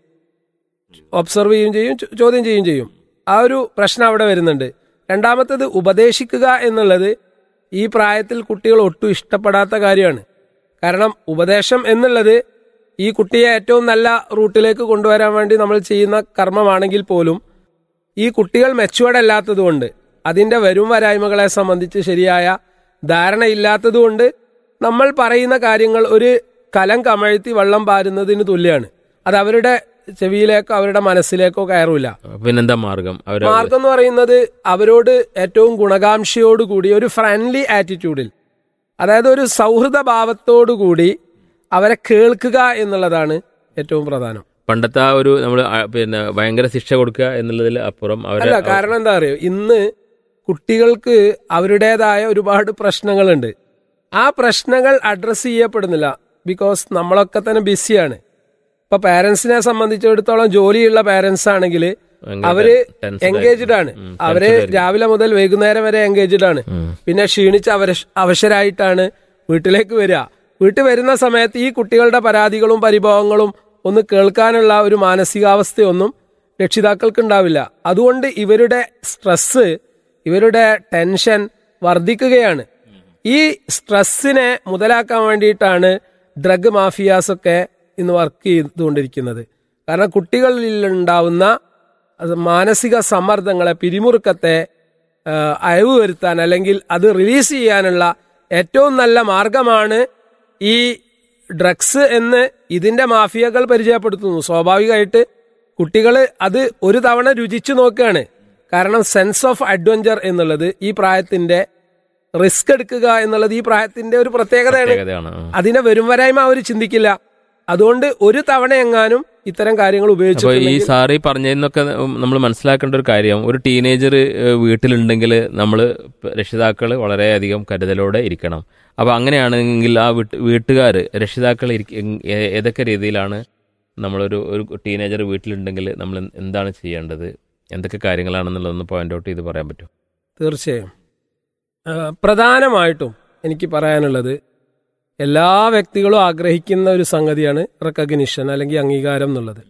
ഒബ്സർവ് ചെയ്യുകയും ചെയ്യും, ചോദ്യം ചെയ്യുകയും ചെയ്യും. ആ ഒരു പ്രശ്നം അവിടെ വരുന്നുണ്ട്. രണ്ടാമത്തേത്, ഉപദേശിക്കുക എന്നുള്ളത് ഈ പ്രായത്തിൽ കുട്ടികൾ ഒട്ടും ഇഷ്ടപ്പെടാത്ത കാര്യമാണ്. കാരണം ഉപദേശം എന്നുള്ളത് ഈ കുട്ടിയെ ഏറ്റവും നല്ല റൂട്ടിലേക്ക് കൊണ്ടുവരാൻ വേണ്ടി നമ്മൾ ചെയ്യുന്ന കർമ്മമാണെങ്കിൽ പോലും ഈ കുട്ടികൾ മെച്ചുവേർഡ് അല്ലാത്തതുകൊണ്ട്, അതിൻ്റെ വരും വരായ്മകളെ സംബന്ധിച്ച് ശരിയായ ധാരണയില്ലാത്തതുകൊണ്ട് നമ്മൾ പറയുന്ന കാര്യങ്ങൾ ഒരു കലം കമഴ്ത്തി വെള്ളം പാരുന്നതിന് തുല്യമാണ്. അത് അവരുടെ ചെവിയിലേക്കോ അവരുടെ മനസ്സിലേക്കോ കയറൂല. പിന്നെന്താ മാർഗം? മാർഗം എന്ന് പറയുന്നത് അവരോട് ഏറ്റവും ഗുണകാംക്ഷയോടുകൂടി ഒരു ഫ്രണ്ട്ലി ആറ്റിറ്റ്യൂഡിൽ, അതായത് ഒരു സൗഹൃദ ഭാവത്തോടുകൂടി അവരെ കേൾക്കുക എന്നുള്ളതാണ് ഏറ്റവും പ്രധാനം. പണ്ടത്തെ ആ ഒരു നമ്മൾ പിന്നെ ഭയങ്കര ശിക്ഷ കൊടുക്കുക എന്നുള്ളതിൽ അപ്പുറം അല്ല. കാരണം എന്താ അറിയോ, ഇന്ന് കുട്ടികൾക്ക് അവരുടേതായ ഒരുപാട് പ്രശ്നങ്ങളുണ്ട്. ആ പ്രശ്നങ്ങൾ അഡ്രസ്സ് ചെയ്യപ്പെടുന്നില്ല. ബിക്കോസ് നമ്മളൊക്കെ തന്നെ ബിസിയാണ്. ഇപ്പൊ പാരന്റ്സിനെ സംബന്ധിച്ചിടത്തോളം ജോലിയുള്ള പാരന്റ്സ് ആണെങ്കിൽ അവര് എൻഗേജ്ഡ് ആണ്. അവര് രാവിലെ മുതൽ വൈകുന്നേരം വരെ എൻഗേജ്ഡ് ആണ്. പിന്നെ ക്ഷീണിച്ച് അവര അവശരായിട്ടാണ് വീട്ടിലേക്ക് വരിക. വീട്ടിൽ വരുന്ന സമയത്ത് ഈ കുട്ടികളുടെ പരാതികളും പരിഭവങ്ങളും ഒന്ന് കേൾക്കാനുള്ള ഒരു മാനസികാവസ്ഥയൊന്നും രക്ഷിതാക്കൾക്ക് ഉണ്ടാവില്ല. അതുകൊണ്ട് ഇവരുടെ സ്ട്രെസ്, ഇവരുടെ ടെൻഷൻ വർദ്ധിക്കുകയാണ്. ഈ സ്ട്രെസ്സിനെ മുതലാക്കാൻ വേണ്ടിയിട്ടാണ് ഡ്രഗ് മാഫിയാസൊക്കെ ഇന്ന് വർക്ക് ചെയ്തുകൊണ്ടിരിക്കുന്നത്. കാരണം കുട്ടികളിൽ ഉണ്ടാവുന്ന മാനസിക സമ്മർദ്ദങ്ങളെ, പിരിമുറുക്കത്തെ അയവ് വരുത്താൻ അല്ലെങ്കിൽ അത് റിലീസ് ചെയ്യാനുള്ള ഏറ്റവും നല്ല മാർഗമാണ് ഈ ഡ്രഗ്സ് എന്ന് ഇതിന്റെ മാഫിയകൾ പരിചയപ്പെടുത്തുന്നു. സ്വാഭാവികമായിട്ട് കുട്ടികൾ അത് ഒരു തവണ രുചിച്ചു നോക്കുകയാണ്. കാരണം സെൻസ് ഓഫ് അഡ്വഞ്ചർ എന്നുള്ളത് ഈ പ്രായത്തിന്റെ, റിസ്ക് എടുക്കുക എന്നുള്ളത് ഈ പ്രായത്തിന്റെ ഒരു പ്രത്യേകതയാണ്. അതിനെ വരും വരായ്മ അവർ ചിന്തിക്കില്ല. അതുകൊണ്ട് ഒരു തവണ എങ്ങാനും ഇത്തരം കാര്യങ്ങൾ ഉപയോഗിച്ചു. ഈ സാറി പറഞ്ഞതിനൊക്കെ നമ്മൾ മനസ്സിലാക്കേണ്ട ഒരു കാര്യം, ഒരു ടീനേജർ വീട്ടിലുണ്ടെങ്കിൽ നമ്മൾ രക്ഷിതാക്കൾ വളരെയധികം കരുതലോടെ ഇരിക്കണം. അപ്പോൾ അങ്ങനെയാണെങ്കിൽ ആ വീട്ട് വീട്ടുകാർ രക്ഷിതാക്കൾ ഏതൊക്കെ രീതിയിലാണ് നമ്മളൊരു ഒരു ടീനേജർ വീട്ടിലുണ്ടെങ്കിൽ നമ്മൾ എന്താണ് ചെയ്യേണ്ടത്, എന്തൊക്കെ കാര്യങ്ങളാണെന്നുള്ളതൊന്ന് പോയിന്റ് ഔട്ട് ചെയ്ത് പറയാൻ പറ്റും? തീർച്ചയായും. പ്രധാനമായിട്ടും എനിക്ക് പറയാനുള്ളത്, എല്ലാ വ്യക്തികളും ആഗ്രഹിക്കുന്ന ഒരു സംഗതിയാണ് റെക്കഗ്നിഷൻ അല്ലെങ്കിൽ അംഗീകാരം എന്നുള്ളത്.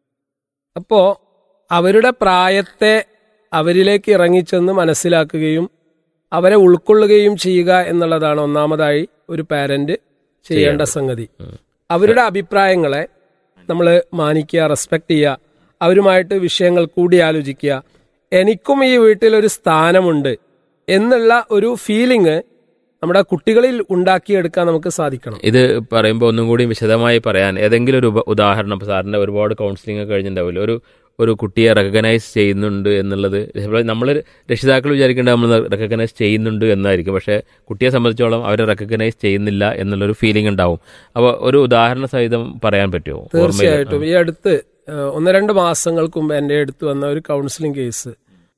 അപ്പോൾ അവരുടെ പ്രായത്തെ അവരിലേക്ക് ഇറങ്ങിച്ചെന്ന് മനസ്സിലാക്കുകയും അവരെ ഉൾക്കൊള്ളുകയും ചെയ്യുക എന്നുള്ളതാണ് ഒന്നാമതായി ഒരു പാരന്റ് ചെയ്യേണ്ട സംഗതി. അവരുടെ അഭിപ്രായങ്ങളെ നമ്മൾ മാനിക്കുക, റെസ്പെക്ട് ചെയ്യുക, അവരുമായിട്ട് വിഷയങ്ങൾ കൂടിയാലോചിക്കുക. എനിക്കും ഈ വീട്ടിലൊരു സ്ഥാനമുണ്ട് എന്നുള്ള ഒരു ഫീലിംഗ് നമ്മുടെ കുട്ടികളിൽ ഉണ്ടാക്കിയെടുക്കാൻ നമുക്ക് സാധിക്കണം. ഇത് പറയുമ്പോൾ ഒന്നും കൂടി വിശദമായി പറയാൻ ഏതെങ്കിലും ഒരു ഉദാഹരണം, സാറിന്റെ ഒരുപാട് കൗൺസിലിംഗ് ഒക്കെ കഴിഞ്ഞിട്ടുണ്ടാവില്ല, ഒരു ഒരു കുട്ടിയെ റെക്കഗ്നൈസ് ചെയ്യുന്നുണ്ട് എന്നുള്ളത് നമ്മൾ രക്ഷിതാക്കൾ വിചാരിക്കേണ്ടത് നമ്മൾ റെക്കഗ്നൈസ് ചെയ്യുന്നുണ്ട് എന്നായിരിക്കും. പക്ഷേ കുട്ടിയെ സംബന്ധിച്ചോളം അവരെ റെക്കഗ്നൈസ് ചെയ്യുന്നില്ല എന്നുള്ളൊരു ഫീലിംഗ് ഉണ്ടാവും. അപ്പോൾ ഒരു ഉദാഹരണ സഹിതം പറയാൻ പറ്റുമോ? തീർച്ചയായിട്ടും. ഈ അടുത്ത് ഒന്ന് രണ്ട് മാസങ്ങൾക്ക് മുമ്പ് എൻ്റെ അടുത്ത് വന്ന ഒരു കൗൺസിലിംഗ് കേസ്,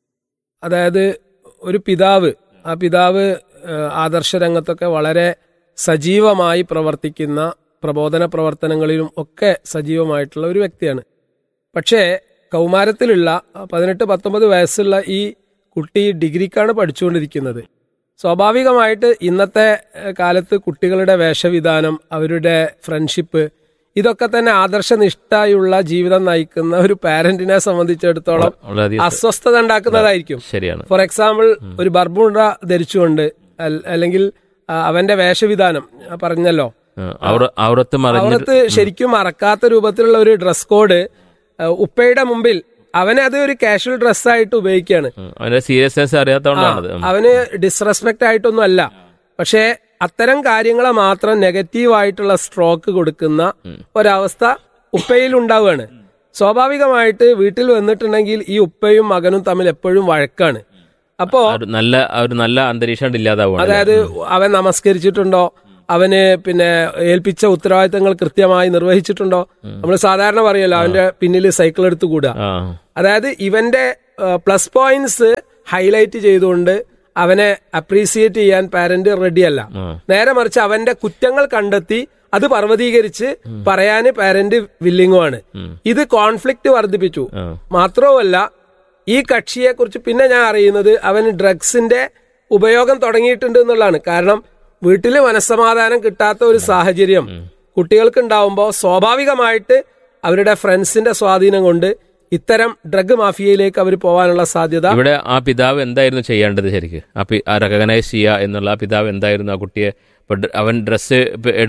അതായത് ഒരു പിതാവ്, ആ പിതാവ് ആദർശ രംഗത്തൊക്കെ വളരെ സജീവമായി പ്രവർത്തിക്കുന്ന, പ്രബോധന പ്രവർത്തനങ്ങളിലും ഒക്കെ സജീവമായിട്ടുള്ള ഒരു വ്യക്തിയാണ്. പക്ഷേ കൗമാരത്തിലുള്ള പതിനെട്ട് പത്തൊമ്പത് വയസ്സുള്ള ഈ കുട്ടി ഡിഗ്രിക്കാണ് പഠിച്ചുകൊണ്ടിരിക്കുന്നത്. സ്വാഭാവികമായിട്ട് ഇന്നത്തെ ഏഹ്, കാലത്ത് കുട്ടികളുടെ വേഷവിധാനം, അവരുടെ ഫ്രണ്ട്ഷിപ്പ്, ഇതൊക്കെ തന്നെ ആദർശനിഷ്ഠയുള്ള ജീവിതം നയിക്കുന്ന ഒരു പാരന്റിനെ സംബന്ധിച്ചിടത്തോളം വളരെയധികം അസ്വസ്ഥത ഉണ്ടാക്കുന്നതായിരിക്കും. ശരിയാണ്. ഫോർ എക്സാമ്പിൾ, ഒരു ബർമുഡ ധരിച്ചുകൊണ്ട് അൽ- അല്ലെങ്കിൽ ആ, അവന്റെ വേഷവിധാനം ആ, പറഞ്ഞല്ലോ, ആ, ഔറ- ഔറത്ത് മറിഞ്ഞ് അവിടത്ത് ശരിക്കും മറക്കാത്ത രൂപത്തിലുള്ള ഒരു ഡ്രസ് കോഡ് ഉപ്പയുടെ മുമ്പിൽ അവനെ അത് ഒരു കാഷ്വൽ ഡ്രസ്സായിട്ട് ഉപയോഗിക്കുകയാണ്. ഉം, അതിന്റെ സീരിയസ്നെസ് അറിയാത്തതുകൊണ്ടാണത്. ഉം. അവന് ഡിസ്റെസ്പെക്ട് ആയിട്ടൊന്നും അല്ല, പക്ഷേ അത്തരം കാര്യങ്ങളെ മാത്രം നെഗറ്റീവായിട്ടുള്ള സ്ട്രോക്ക് കൊടുക്കുന്ന ഒരവസ്ഥ ഉപ്പയിൽ ഉണ്ടാവുകയാണ്. സ്വാഭാവികമായിട്ട് വീട്ടിൽ വന്നിട്ടുണ്ടെങ്കിൽ ഈ ഉപ്പയും മകനും തമ്മിൽ എപ്പോഴും വഴക്കാണ്. അപ്പോ ആ ഒരു നല്ല ആ ഒരു നല്ല അന്തരീക്ഷം ഇല്ലാതാവുകയാണ്. അതായത് അവൻ നമസ്കരിച്ചിട്ടുണ്ടോ, അവന് പിന്നെ ഏൽപ്പിച്ച ഉത്തരവാദിത്തങ്ങൾ കൃത്യമായി നിർവഹിച്ചിട്ടുണ്ടോ. നമ്മൾ സാധാരണ പറയല്ലോ അവന്റെ പിന്നിൽ സൈക്കിൾ എടുത്ത് കൂടുക. ആ അതായത് ഇവന്റെ പ്ലസ് പോയിന്റ്സ് ഹൈലൈറ്റ് ചെയ്തുകൊണ്ട് അവനെ അപ്രീസിയേറ്റ് ചെയ്യാൻ പാരന്റ് റെഡിയല്ല. നേരെ മറിച്ച് അവന്റെ കുറ്റങ്ങൾ കണ്ടെത്തി അത് പർവ്വതീകരിച്ച് പറയാന് പാരന്റ് വില്ലിങ്ങുമാണ്. ഇത് കോൺഫ്ലിക്റ്റ് വർദ്ധിപ്പിച്ചു. മാത്രവുമല്ല, ഈ കക്ഷിയെ കുറിച്ച് പിന്നെ ഞാൻ അറിയുന്നത് അവന് ഡ്രഗ്സിന്റെ ഉപയോഗം തുടങ്ങിയിട്ടുണ്ട് എന്നുള്ളതാണ്. കാരണം വീട്ടിൽ മനസ്സമാധാനം കിട്ടാത്ത ഒരു സാഹചര്യം കുട്ടികൾക്ക് ഉണ്ടാവുമ്പോൾ സ്വാഭാവികമായിട്ട് അവരുടെ ഫ്രണ്ട്സിന്റെ സ്വാധീനം കൊണ്ട് ഇത്തരം ഡ്രഗ് മാഫിയയിലേക്ക് അവർ പോകാനുള്ള സാധ്യത. ഇവിടെ ആ പിതാവ് എന്തായിരുന്നു ചെയ്യേണ്ടത് ശരിക്ക്? ആ പി- ആ റെക്കഗ്നൈസ് ചെയ്യുക എന്നുള്ള ആ പിതാവ് എന്തായിരുന്നു ആ കുട്ടിയെ? ഇപ്പൊ ഡ്ര- അവൻ ഡ്രസ്സ്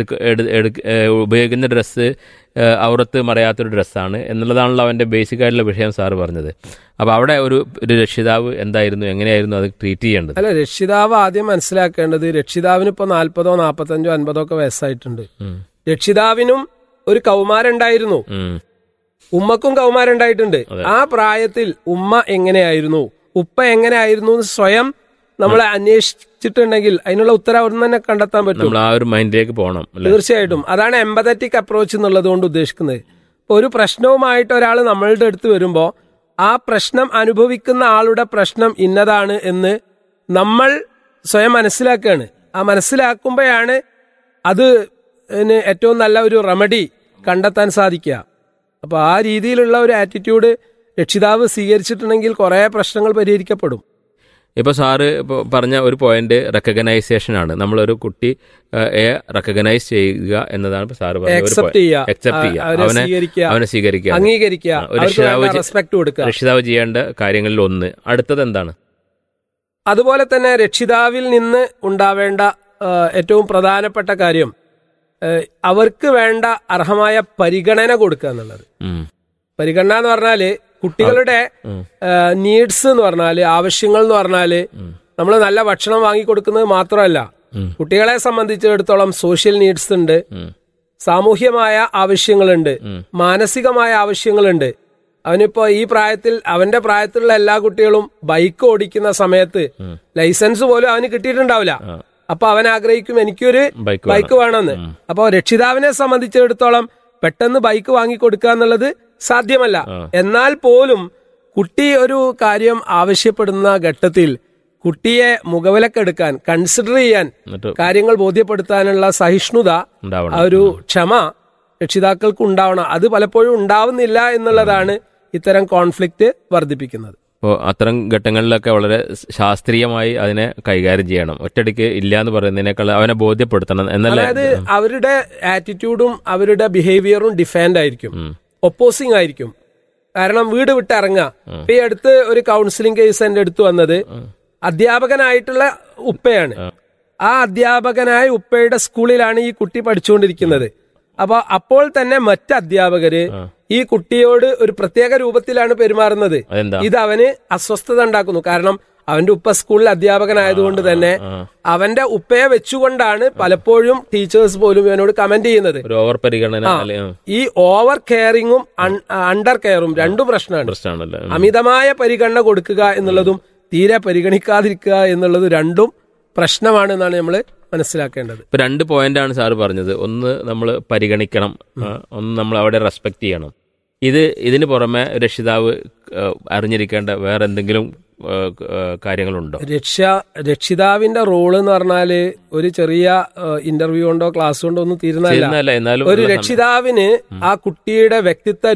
ഉപയോഗിക്കുന്ന ഡ്രസ്സ് ഔറത്ത് മറയാത്തൊരു ഡ്രസ്സാണ് എന്നുള്ളതാണല്ലോ അവന്റെ ബേസിക് ആയിട്ടുള്ള വിഷയം സാറ് പറഞ്ഞത്. അപ്പൊ അവിടെ ഒരു ഒരു രക്ഷിതാവ് എന്തായിരുന്നു, എങ്ങനെയായിരുന്നു അത് ട്രീറ്റ് ചെയ്യേണ്ടത്? അല്ല, രക്ഷിതാവ് ആദ്യം മനസ്സിലാക്കേണ്ടത്, രക്ഷിതാവിന് ഇപ്പൊ നാൽപ്പതോ നാൽപ്പത്തഞ്ചോ അൻപതോ ഒക്കെ വയസ്സായിട്ടുണ്ട്. രക്ഷിതാവിനും ഒരു കൗമാരുണ്ടായിരുന്നു, ഉം. ഉമ്മക്കും കൗമാരുണ്ടായിട്ടുണ്ട്. ആ പ്രായത്തിൽ ഉമ്മ എങ്ങനെയായിരുന്നു, ഉപ്പ എങ്ങനെയായിരുന്നു എന്ന് സ്വയം നമ്മളെ അന്വേഷിച്ചിട്ടുണ്ടെങ്കിൽ അതിനുള്ള ഉത്തരം അവിടെ തന്നെ കണ്ടെത്താൻ പറ്റും. നമ്മൾ ആ ഒരു മൈൻഡിലേക്ക് പോകണം അല്ലേ? തീർച്ചയായിട്ടും അതാണ് എമ്പതറ്റിക് അപ്രോച്ച് എന്നുള്ളത് കൊണ്ട് ഉദ്ദേശിക്കുന്നത്. ഇപ്പൊ ഒരു പ്രശ്നവുമായിട്ട് ഒരാൾ നമ്മളുടെ അടുത്ത് വരുമ്പോ ആ പ്രശ്നം അനുഭവിക്കുന്ന ആളുടെ പ്രശ്നം ഇന്നതാണ് എന്ന് നമ്മൾ സ്വയം മനസ്സിലാക്കുകയാണ്. ആ മനസ്സിലാക്കുമ്പോഴാണ് അത് ഏറ്റവും നല്ല ഒരു റെമഡി കണ്ടെത്താൻ സാധിക്കുക. അപ്പൊ ആ രീതിയിലുള്ള ഒരു ആറ്റിറ്റ്യൂഡ് രക്ഷിതാവ് സ്വീകരിച്ചിട്ടുണ്ടെങ്കിൽ കുറെ പ്രശ്നങ്ങൾ പരിഹരിക്കപ്പെടും. ഇപ്പോൾ സാറ് ഇപ്പോൾ പറഞ്ഞ ഒരു പോയിന്റ് റെക്കഗ്നൈസേഷൻ ആണ്. നമ്മളൊരു കുട്ടി റെക്കഗ്നൈസ് ചെയ്യുക എന്നതാണ് ഇപ്പോൾ സാറ് പറഞ്ഞത്. Accept ചെയ്യുക, Accept ചെയ്യുക, അവരെ അവനെ സ്വീകരിക്കുക, അവനെ സ്വീകരിക്കുക, അംഗീകരിക്കുക, ഒരു അവർക്ക് രക്ഷിതാവ് വേണ്ട റെസ്പെക്ട് കൊടുക്കുക. രക്ഷിതാവ് ചെയ്യേണ്ട കാര്യങ്ങളിൽ ഒന്ന്. അടുത്തത് എന്താണ്? അതുപോലെ തന്നെ രക്ഷിതാവിൽ നിന്ന് ഉണ്ടാവേണ്ട ആ, ഏറ്റവും പ്രധാനപ്പെട്ട കാര്യം ആ, അവർക്ക് വേണ്ട അർഹമായ പരിഗണന കൊടുക്കുക എന്നുള്ളത്. ഉം. പരിഗണന എന്ന് പറഞ്ഞാല് കുട്ടികളുടെ നീഡ്സ് എന്ന് പറഞ്ഞാല്, ആവശ്യങ്ങൾ എന്ന് പറഞ്ഞാല് നമ്മൾ നല്ല ഭക്ഷണം വാങ്ങിക്കൊടുക്കുന്നത് മാത്രമല്ല, കുട്ടികളെ സംബന്ധിച്ചിടത്തോളം സോഷ്യൽ നീഡ്സ് ഉണ്ട്, സാമൂഹ്യമായ ആവശ്യങ്ങളുണ്ട്, മാനസികമായ ആവശ്യങ്ങളുണ്ട്. അവനിപ്പോ ഈ പ്രായത്തിൽ, അവന്റെ പ്രായത്തിലുള്ള എല്ലാ കുട്ടികളും ബൈക്ക് ഓടിക്കുന്ന സമയത്ത് ലൈസൻസ് പോലും അവന് കിട്ടിയിട്ടുണ്ടാവില്ല. അപ്പൊ അവൻ ആഗ്രഹിക്കും എനിക്കൊരു ബൈക്ക് വേണമെന്ന്. അപ്പൊ രക്ഷിതാവിനെ സംബന്ധിച്ചിടത്തോളം പെട്ടെന്ന് ബൈക്ക് വാങ്ങിക്കൊടുക്കുക എന്നുള്ളത് സാധ്യമല്ല. എന്നാൽ പോലും കുട്ടി ഒരു കാര്യം ആവശ്യപ്പെടുന്ന ഘട്ടത്തിൽ കുട്ടിയെ മുഖവിലക്കെടുക്കാൻ, കൺസിഡർ ചെയ്യാൻ, കാര്യങ്ങൾ ബോധ്യപ്പെടുത്താനുള്ള സഹിഷ്ണുത, ആ ഒരു ക്ഷമ രക്ഷിതാക്കൾക്ക് ഉണ്ടാവണം. അത് പലപ്പോഴും ഉണ്ടാവുന്നില്ല എന്നുള്ളതാണ് ഇത്തരം കോൺഫ്ലിക്റ്റ് വർദ്ധിപ്പിക്കുന്നത്. അപ്പോൾ അത്തരം ഘട്ടങ്ങളിലൊക്കെ വളരെ ശാസ്ത്രീയമായി അതിനെ കൈകാര്യം ചെയ്യണം. ഒറ്റയടിക്ക് ഇല്ല എന്ന് പറയുന്നതിനേക്കാൾ അവനെ ബോധ്യപ്പെടുത്തണം എന്നല്ല. അതായത് അവരുടെ ആറ്റിറ്റ്യൂഡും അവരുടെ ബിഹേവിയറും ഡിഫാൻഡ് ആയിരിക്കും, ഒപ്പോസിംഗ് ആയിരിക്കും. കാരണം വീട് വിട്ട് ഇറങ്ങുക. ഇപ്പൊ ഈ അടുത്ത് ഒരു കൗൺസിലിംഗ് കേസ് എന്റെ അടുത്ത് വന്നത് അധ്യാപകനായിട്ടുള്ള ഉപ്പയാണ്. ആ അധ്യാപകനായ ഉപ്പയുടെ സ്കൂളിലാണ് ഈ കുട്ടി പഠിച്ചുകൊണ്ടിരിക്കുന്നത്. അപ്പൊ അപ്പോൾ തന്നെ മറ്റ് അധ്യാപകര് ഈ കുട്ടിയോട് ഒരു പ്രത്യേക രൂപത്തിലാണ് പെരുമാറുന്നത്. ഇത് അവന് അസ്വസ്ഥത ഉണ്ടാക്കുന്നു. കാരണം അവന്റെ ഉപ്പ സ്കൂളിൽ അധ്യാപകനായതുകൊണ്ട് തന്നെ അവന്റെ ഉപ്പയെ വെച്ചുകൊണ്ടാണ് പലപ്പോഴും ടീച്ചേഴ്സ് പോലും ഇവനോട് കമന്റ് ചെയ്യുന്നത്. ഓവർ പരിഗണന, ഈ ഓവർ കെയറിങ്ങും അണ്ടർ കെയറും രണ്ടും പ്രശ്നമാണ്. അമിതമായ പരിഗണന കൊടുക്കുക എന്നുള്ളതും തീരെ പരിഗണിക്കാതിരിക്കുക എന്നുള്ളതും രണ്ടും പ്രശ്നമാണ് എന്നാണ് നമ്മൾ മനസ്സിലാക്കേണ്ടത്. ഇപ്പൊ രണ്ട് പോയിന്റാണ് സാറ് പറഞ്ഞത്. ഒന്ന് നമ്മൾ പരിഗണിക്കണം, ഒന്ന് നമ്മൾ അവിടെ റെസ്പെക്ട് ചെയ്യണം. ഇത് ഇതിന് പുറമെ രക്ഷിതാവ് അറിഞ്ഞിരിക്കേണ്ട വേറെ എന്തെങ്കിലും കാര്യങ്ങളുണ്ടോ? രക്ഷ രക്ഷിതാവിന്റെ റോള് എന്ന് പറഞ്ഞാല് ഒരു ചെറിയ ഇന്റർവ്യൂ കൊണ്ടോ ക്ലാസ് കൊണ്ടോ ഒന്നും തീരുന്നതല്ല. ഒരു രക്ഷിതാവിന് ആ കുട്ടിയുടെ വ്യക്തിത്വ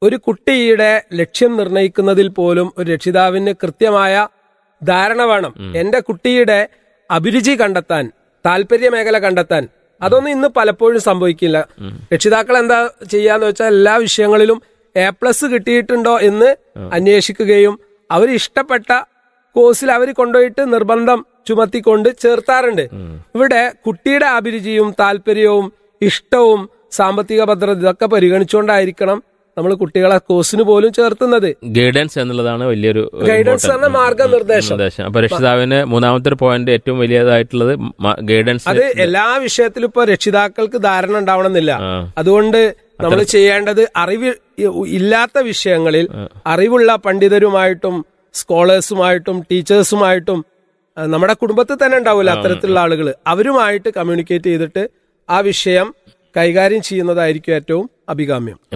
ഒരു കുട്ടിയുടെ ലക്ഷ്യം നിർണ്ണയിക്കുന്നതിൽ പോലും ഒരു രക്ഷിതാവിന് കൃത്യമായ ധാരണ വേണം. എന്റെ കുട്ടിയുടെ അഭിരുചി കണ്ടെത്താൻ, താല്പര്യ മേഖല കണ്ടെത്താൻ, അതൊന്നും ഇന്ന് പലപ്പോഴും സംഭവിക്കില്ല. രക്ഷിതാക്കൾ എന്താ ചെയ്യാന്ന് വെച്ചാൽ എല്ലാ വിഷയങ്ങളിലും എ പ്ലസ് കിട്ടിയിട്ടുണ്ടോ എന്ന് അന്വേഷിക്കുകയും അവർ ഇഷ്ടപ്പെട്ട കോഴ്സിൽ അവർ കൊണ്ടുപോയിട്ട് നിർബന്ധം ചുമത്തിക്കൊണ്ട് ചേർത്താറുണ്ട്. ഇവിടെ കുട്ടിയുടെ അഭിരുചിയും താല്പര്യവും ഇഷ്ടവും സാമ്പത്തിക ഭദ്രത ഇതൊക്കെ പരിഗണിച്ചുകൊണ്ടായിരിക്കണം നമ്മൾ കുട്ടികളെ കോഴ്സിന് പോലും ചേർത്തുന്നത്. ഗൈഡൻസ് എന്നുള്ളതാണ് വലിയൊരു ഗൈഡൻസ് എന്ന മാർഗനിർദ്ദേശം. അപ്പൊ രക്ഷിതാവിന് മൂന്നാമത്തെ ഒരു പോയിന്റ് ഏറ്റവും വലിയതായിട്ടുള്ളത് ഗൈഡൻസ്. അത് എല്ലാ വിഷയത്തിലും ഇപ്പൊ രക്ഷിതാക്കൾക്ക് ധാരണ ഉണ്ടാവണമെന്നില്ല. അതുകൊണ്ട് നമ്മൾ ചെയ്യേണ്ടത് അറിവ് ഇല്ലാത്ത വിഷയങ്ങളിൽ അറിവുള്ള പണ്ഡിതരുമായിട്ടും സ്കോളേഴ്സുമായിട്ടും ടീച്ചേഴ്സുമായിട്ടും നമ്മുടെ കുടുംബത്തിൽ തന്നെ ഉണ്ടാവില്ല അത്തരത്തിലുള്ള ആളുകൾ, അവരുമായിട്ട് കമ്മ്യൂണിക്കേറ്റ് ചെയ്തിട്ട് ആ വിഷയം കൈകാര്യം ചെയ്യുന്നതായിരിക്കും ഏറ്റവും അഭികാമ്യം.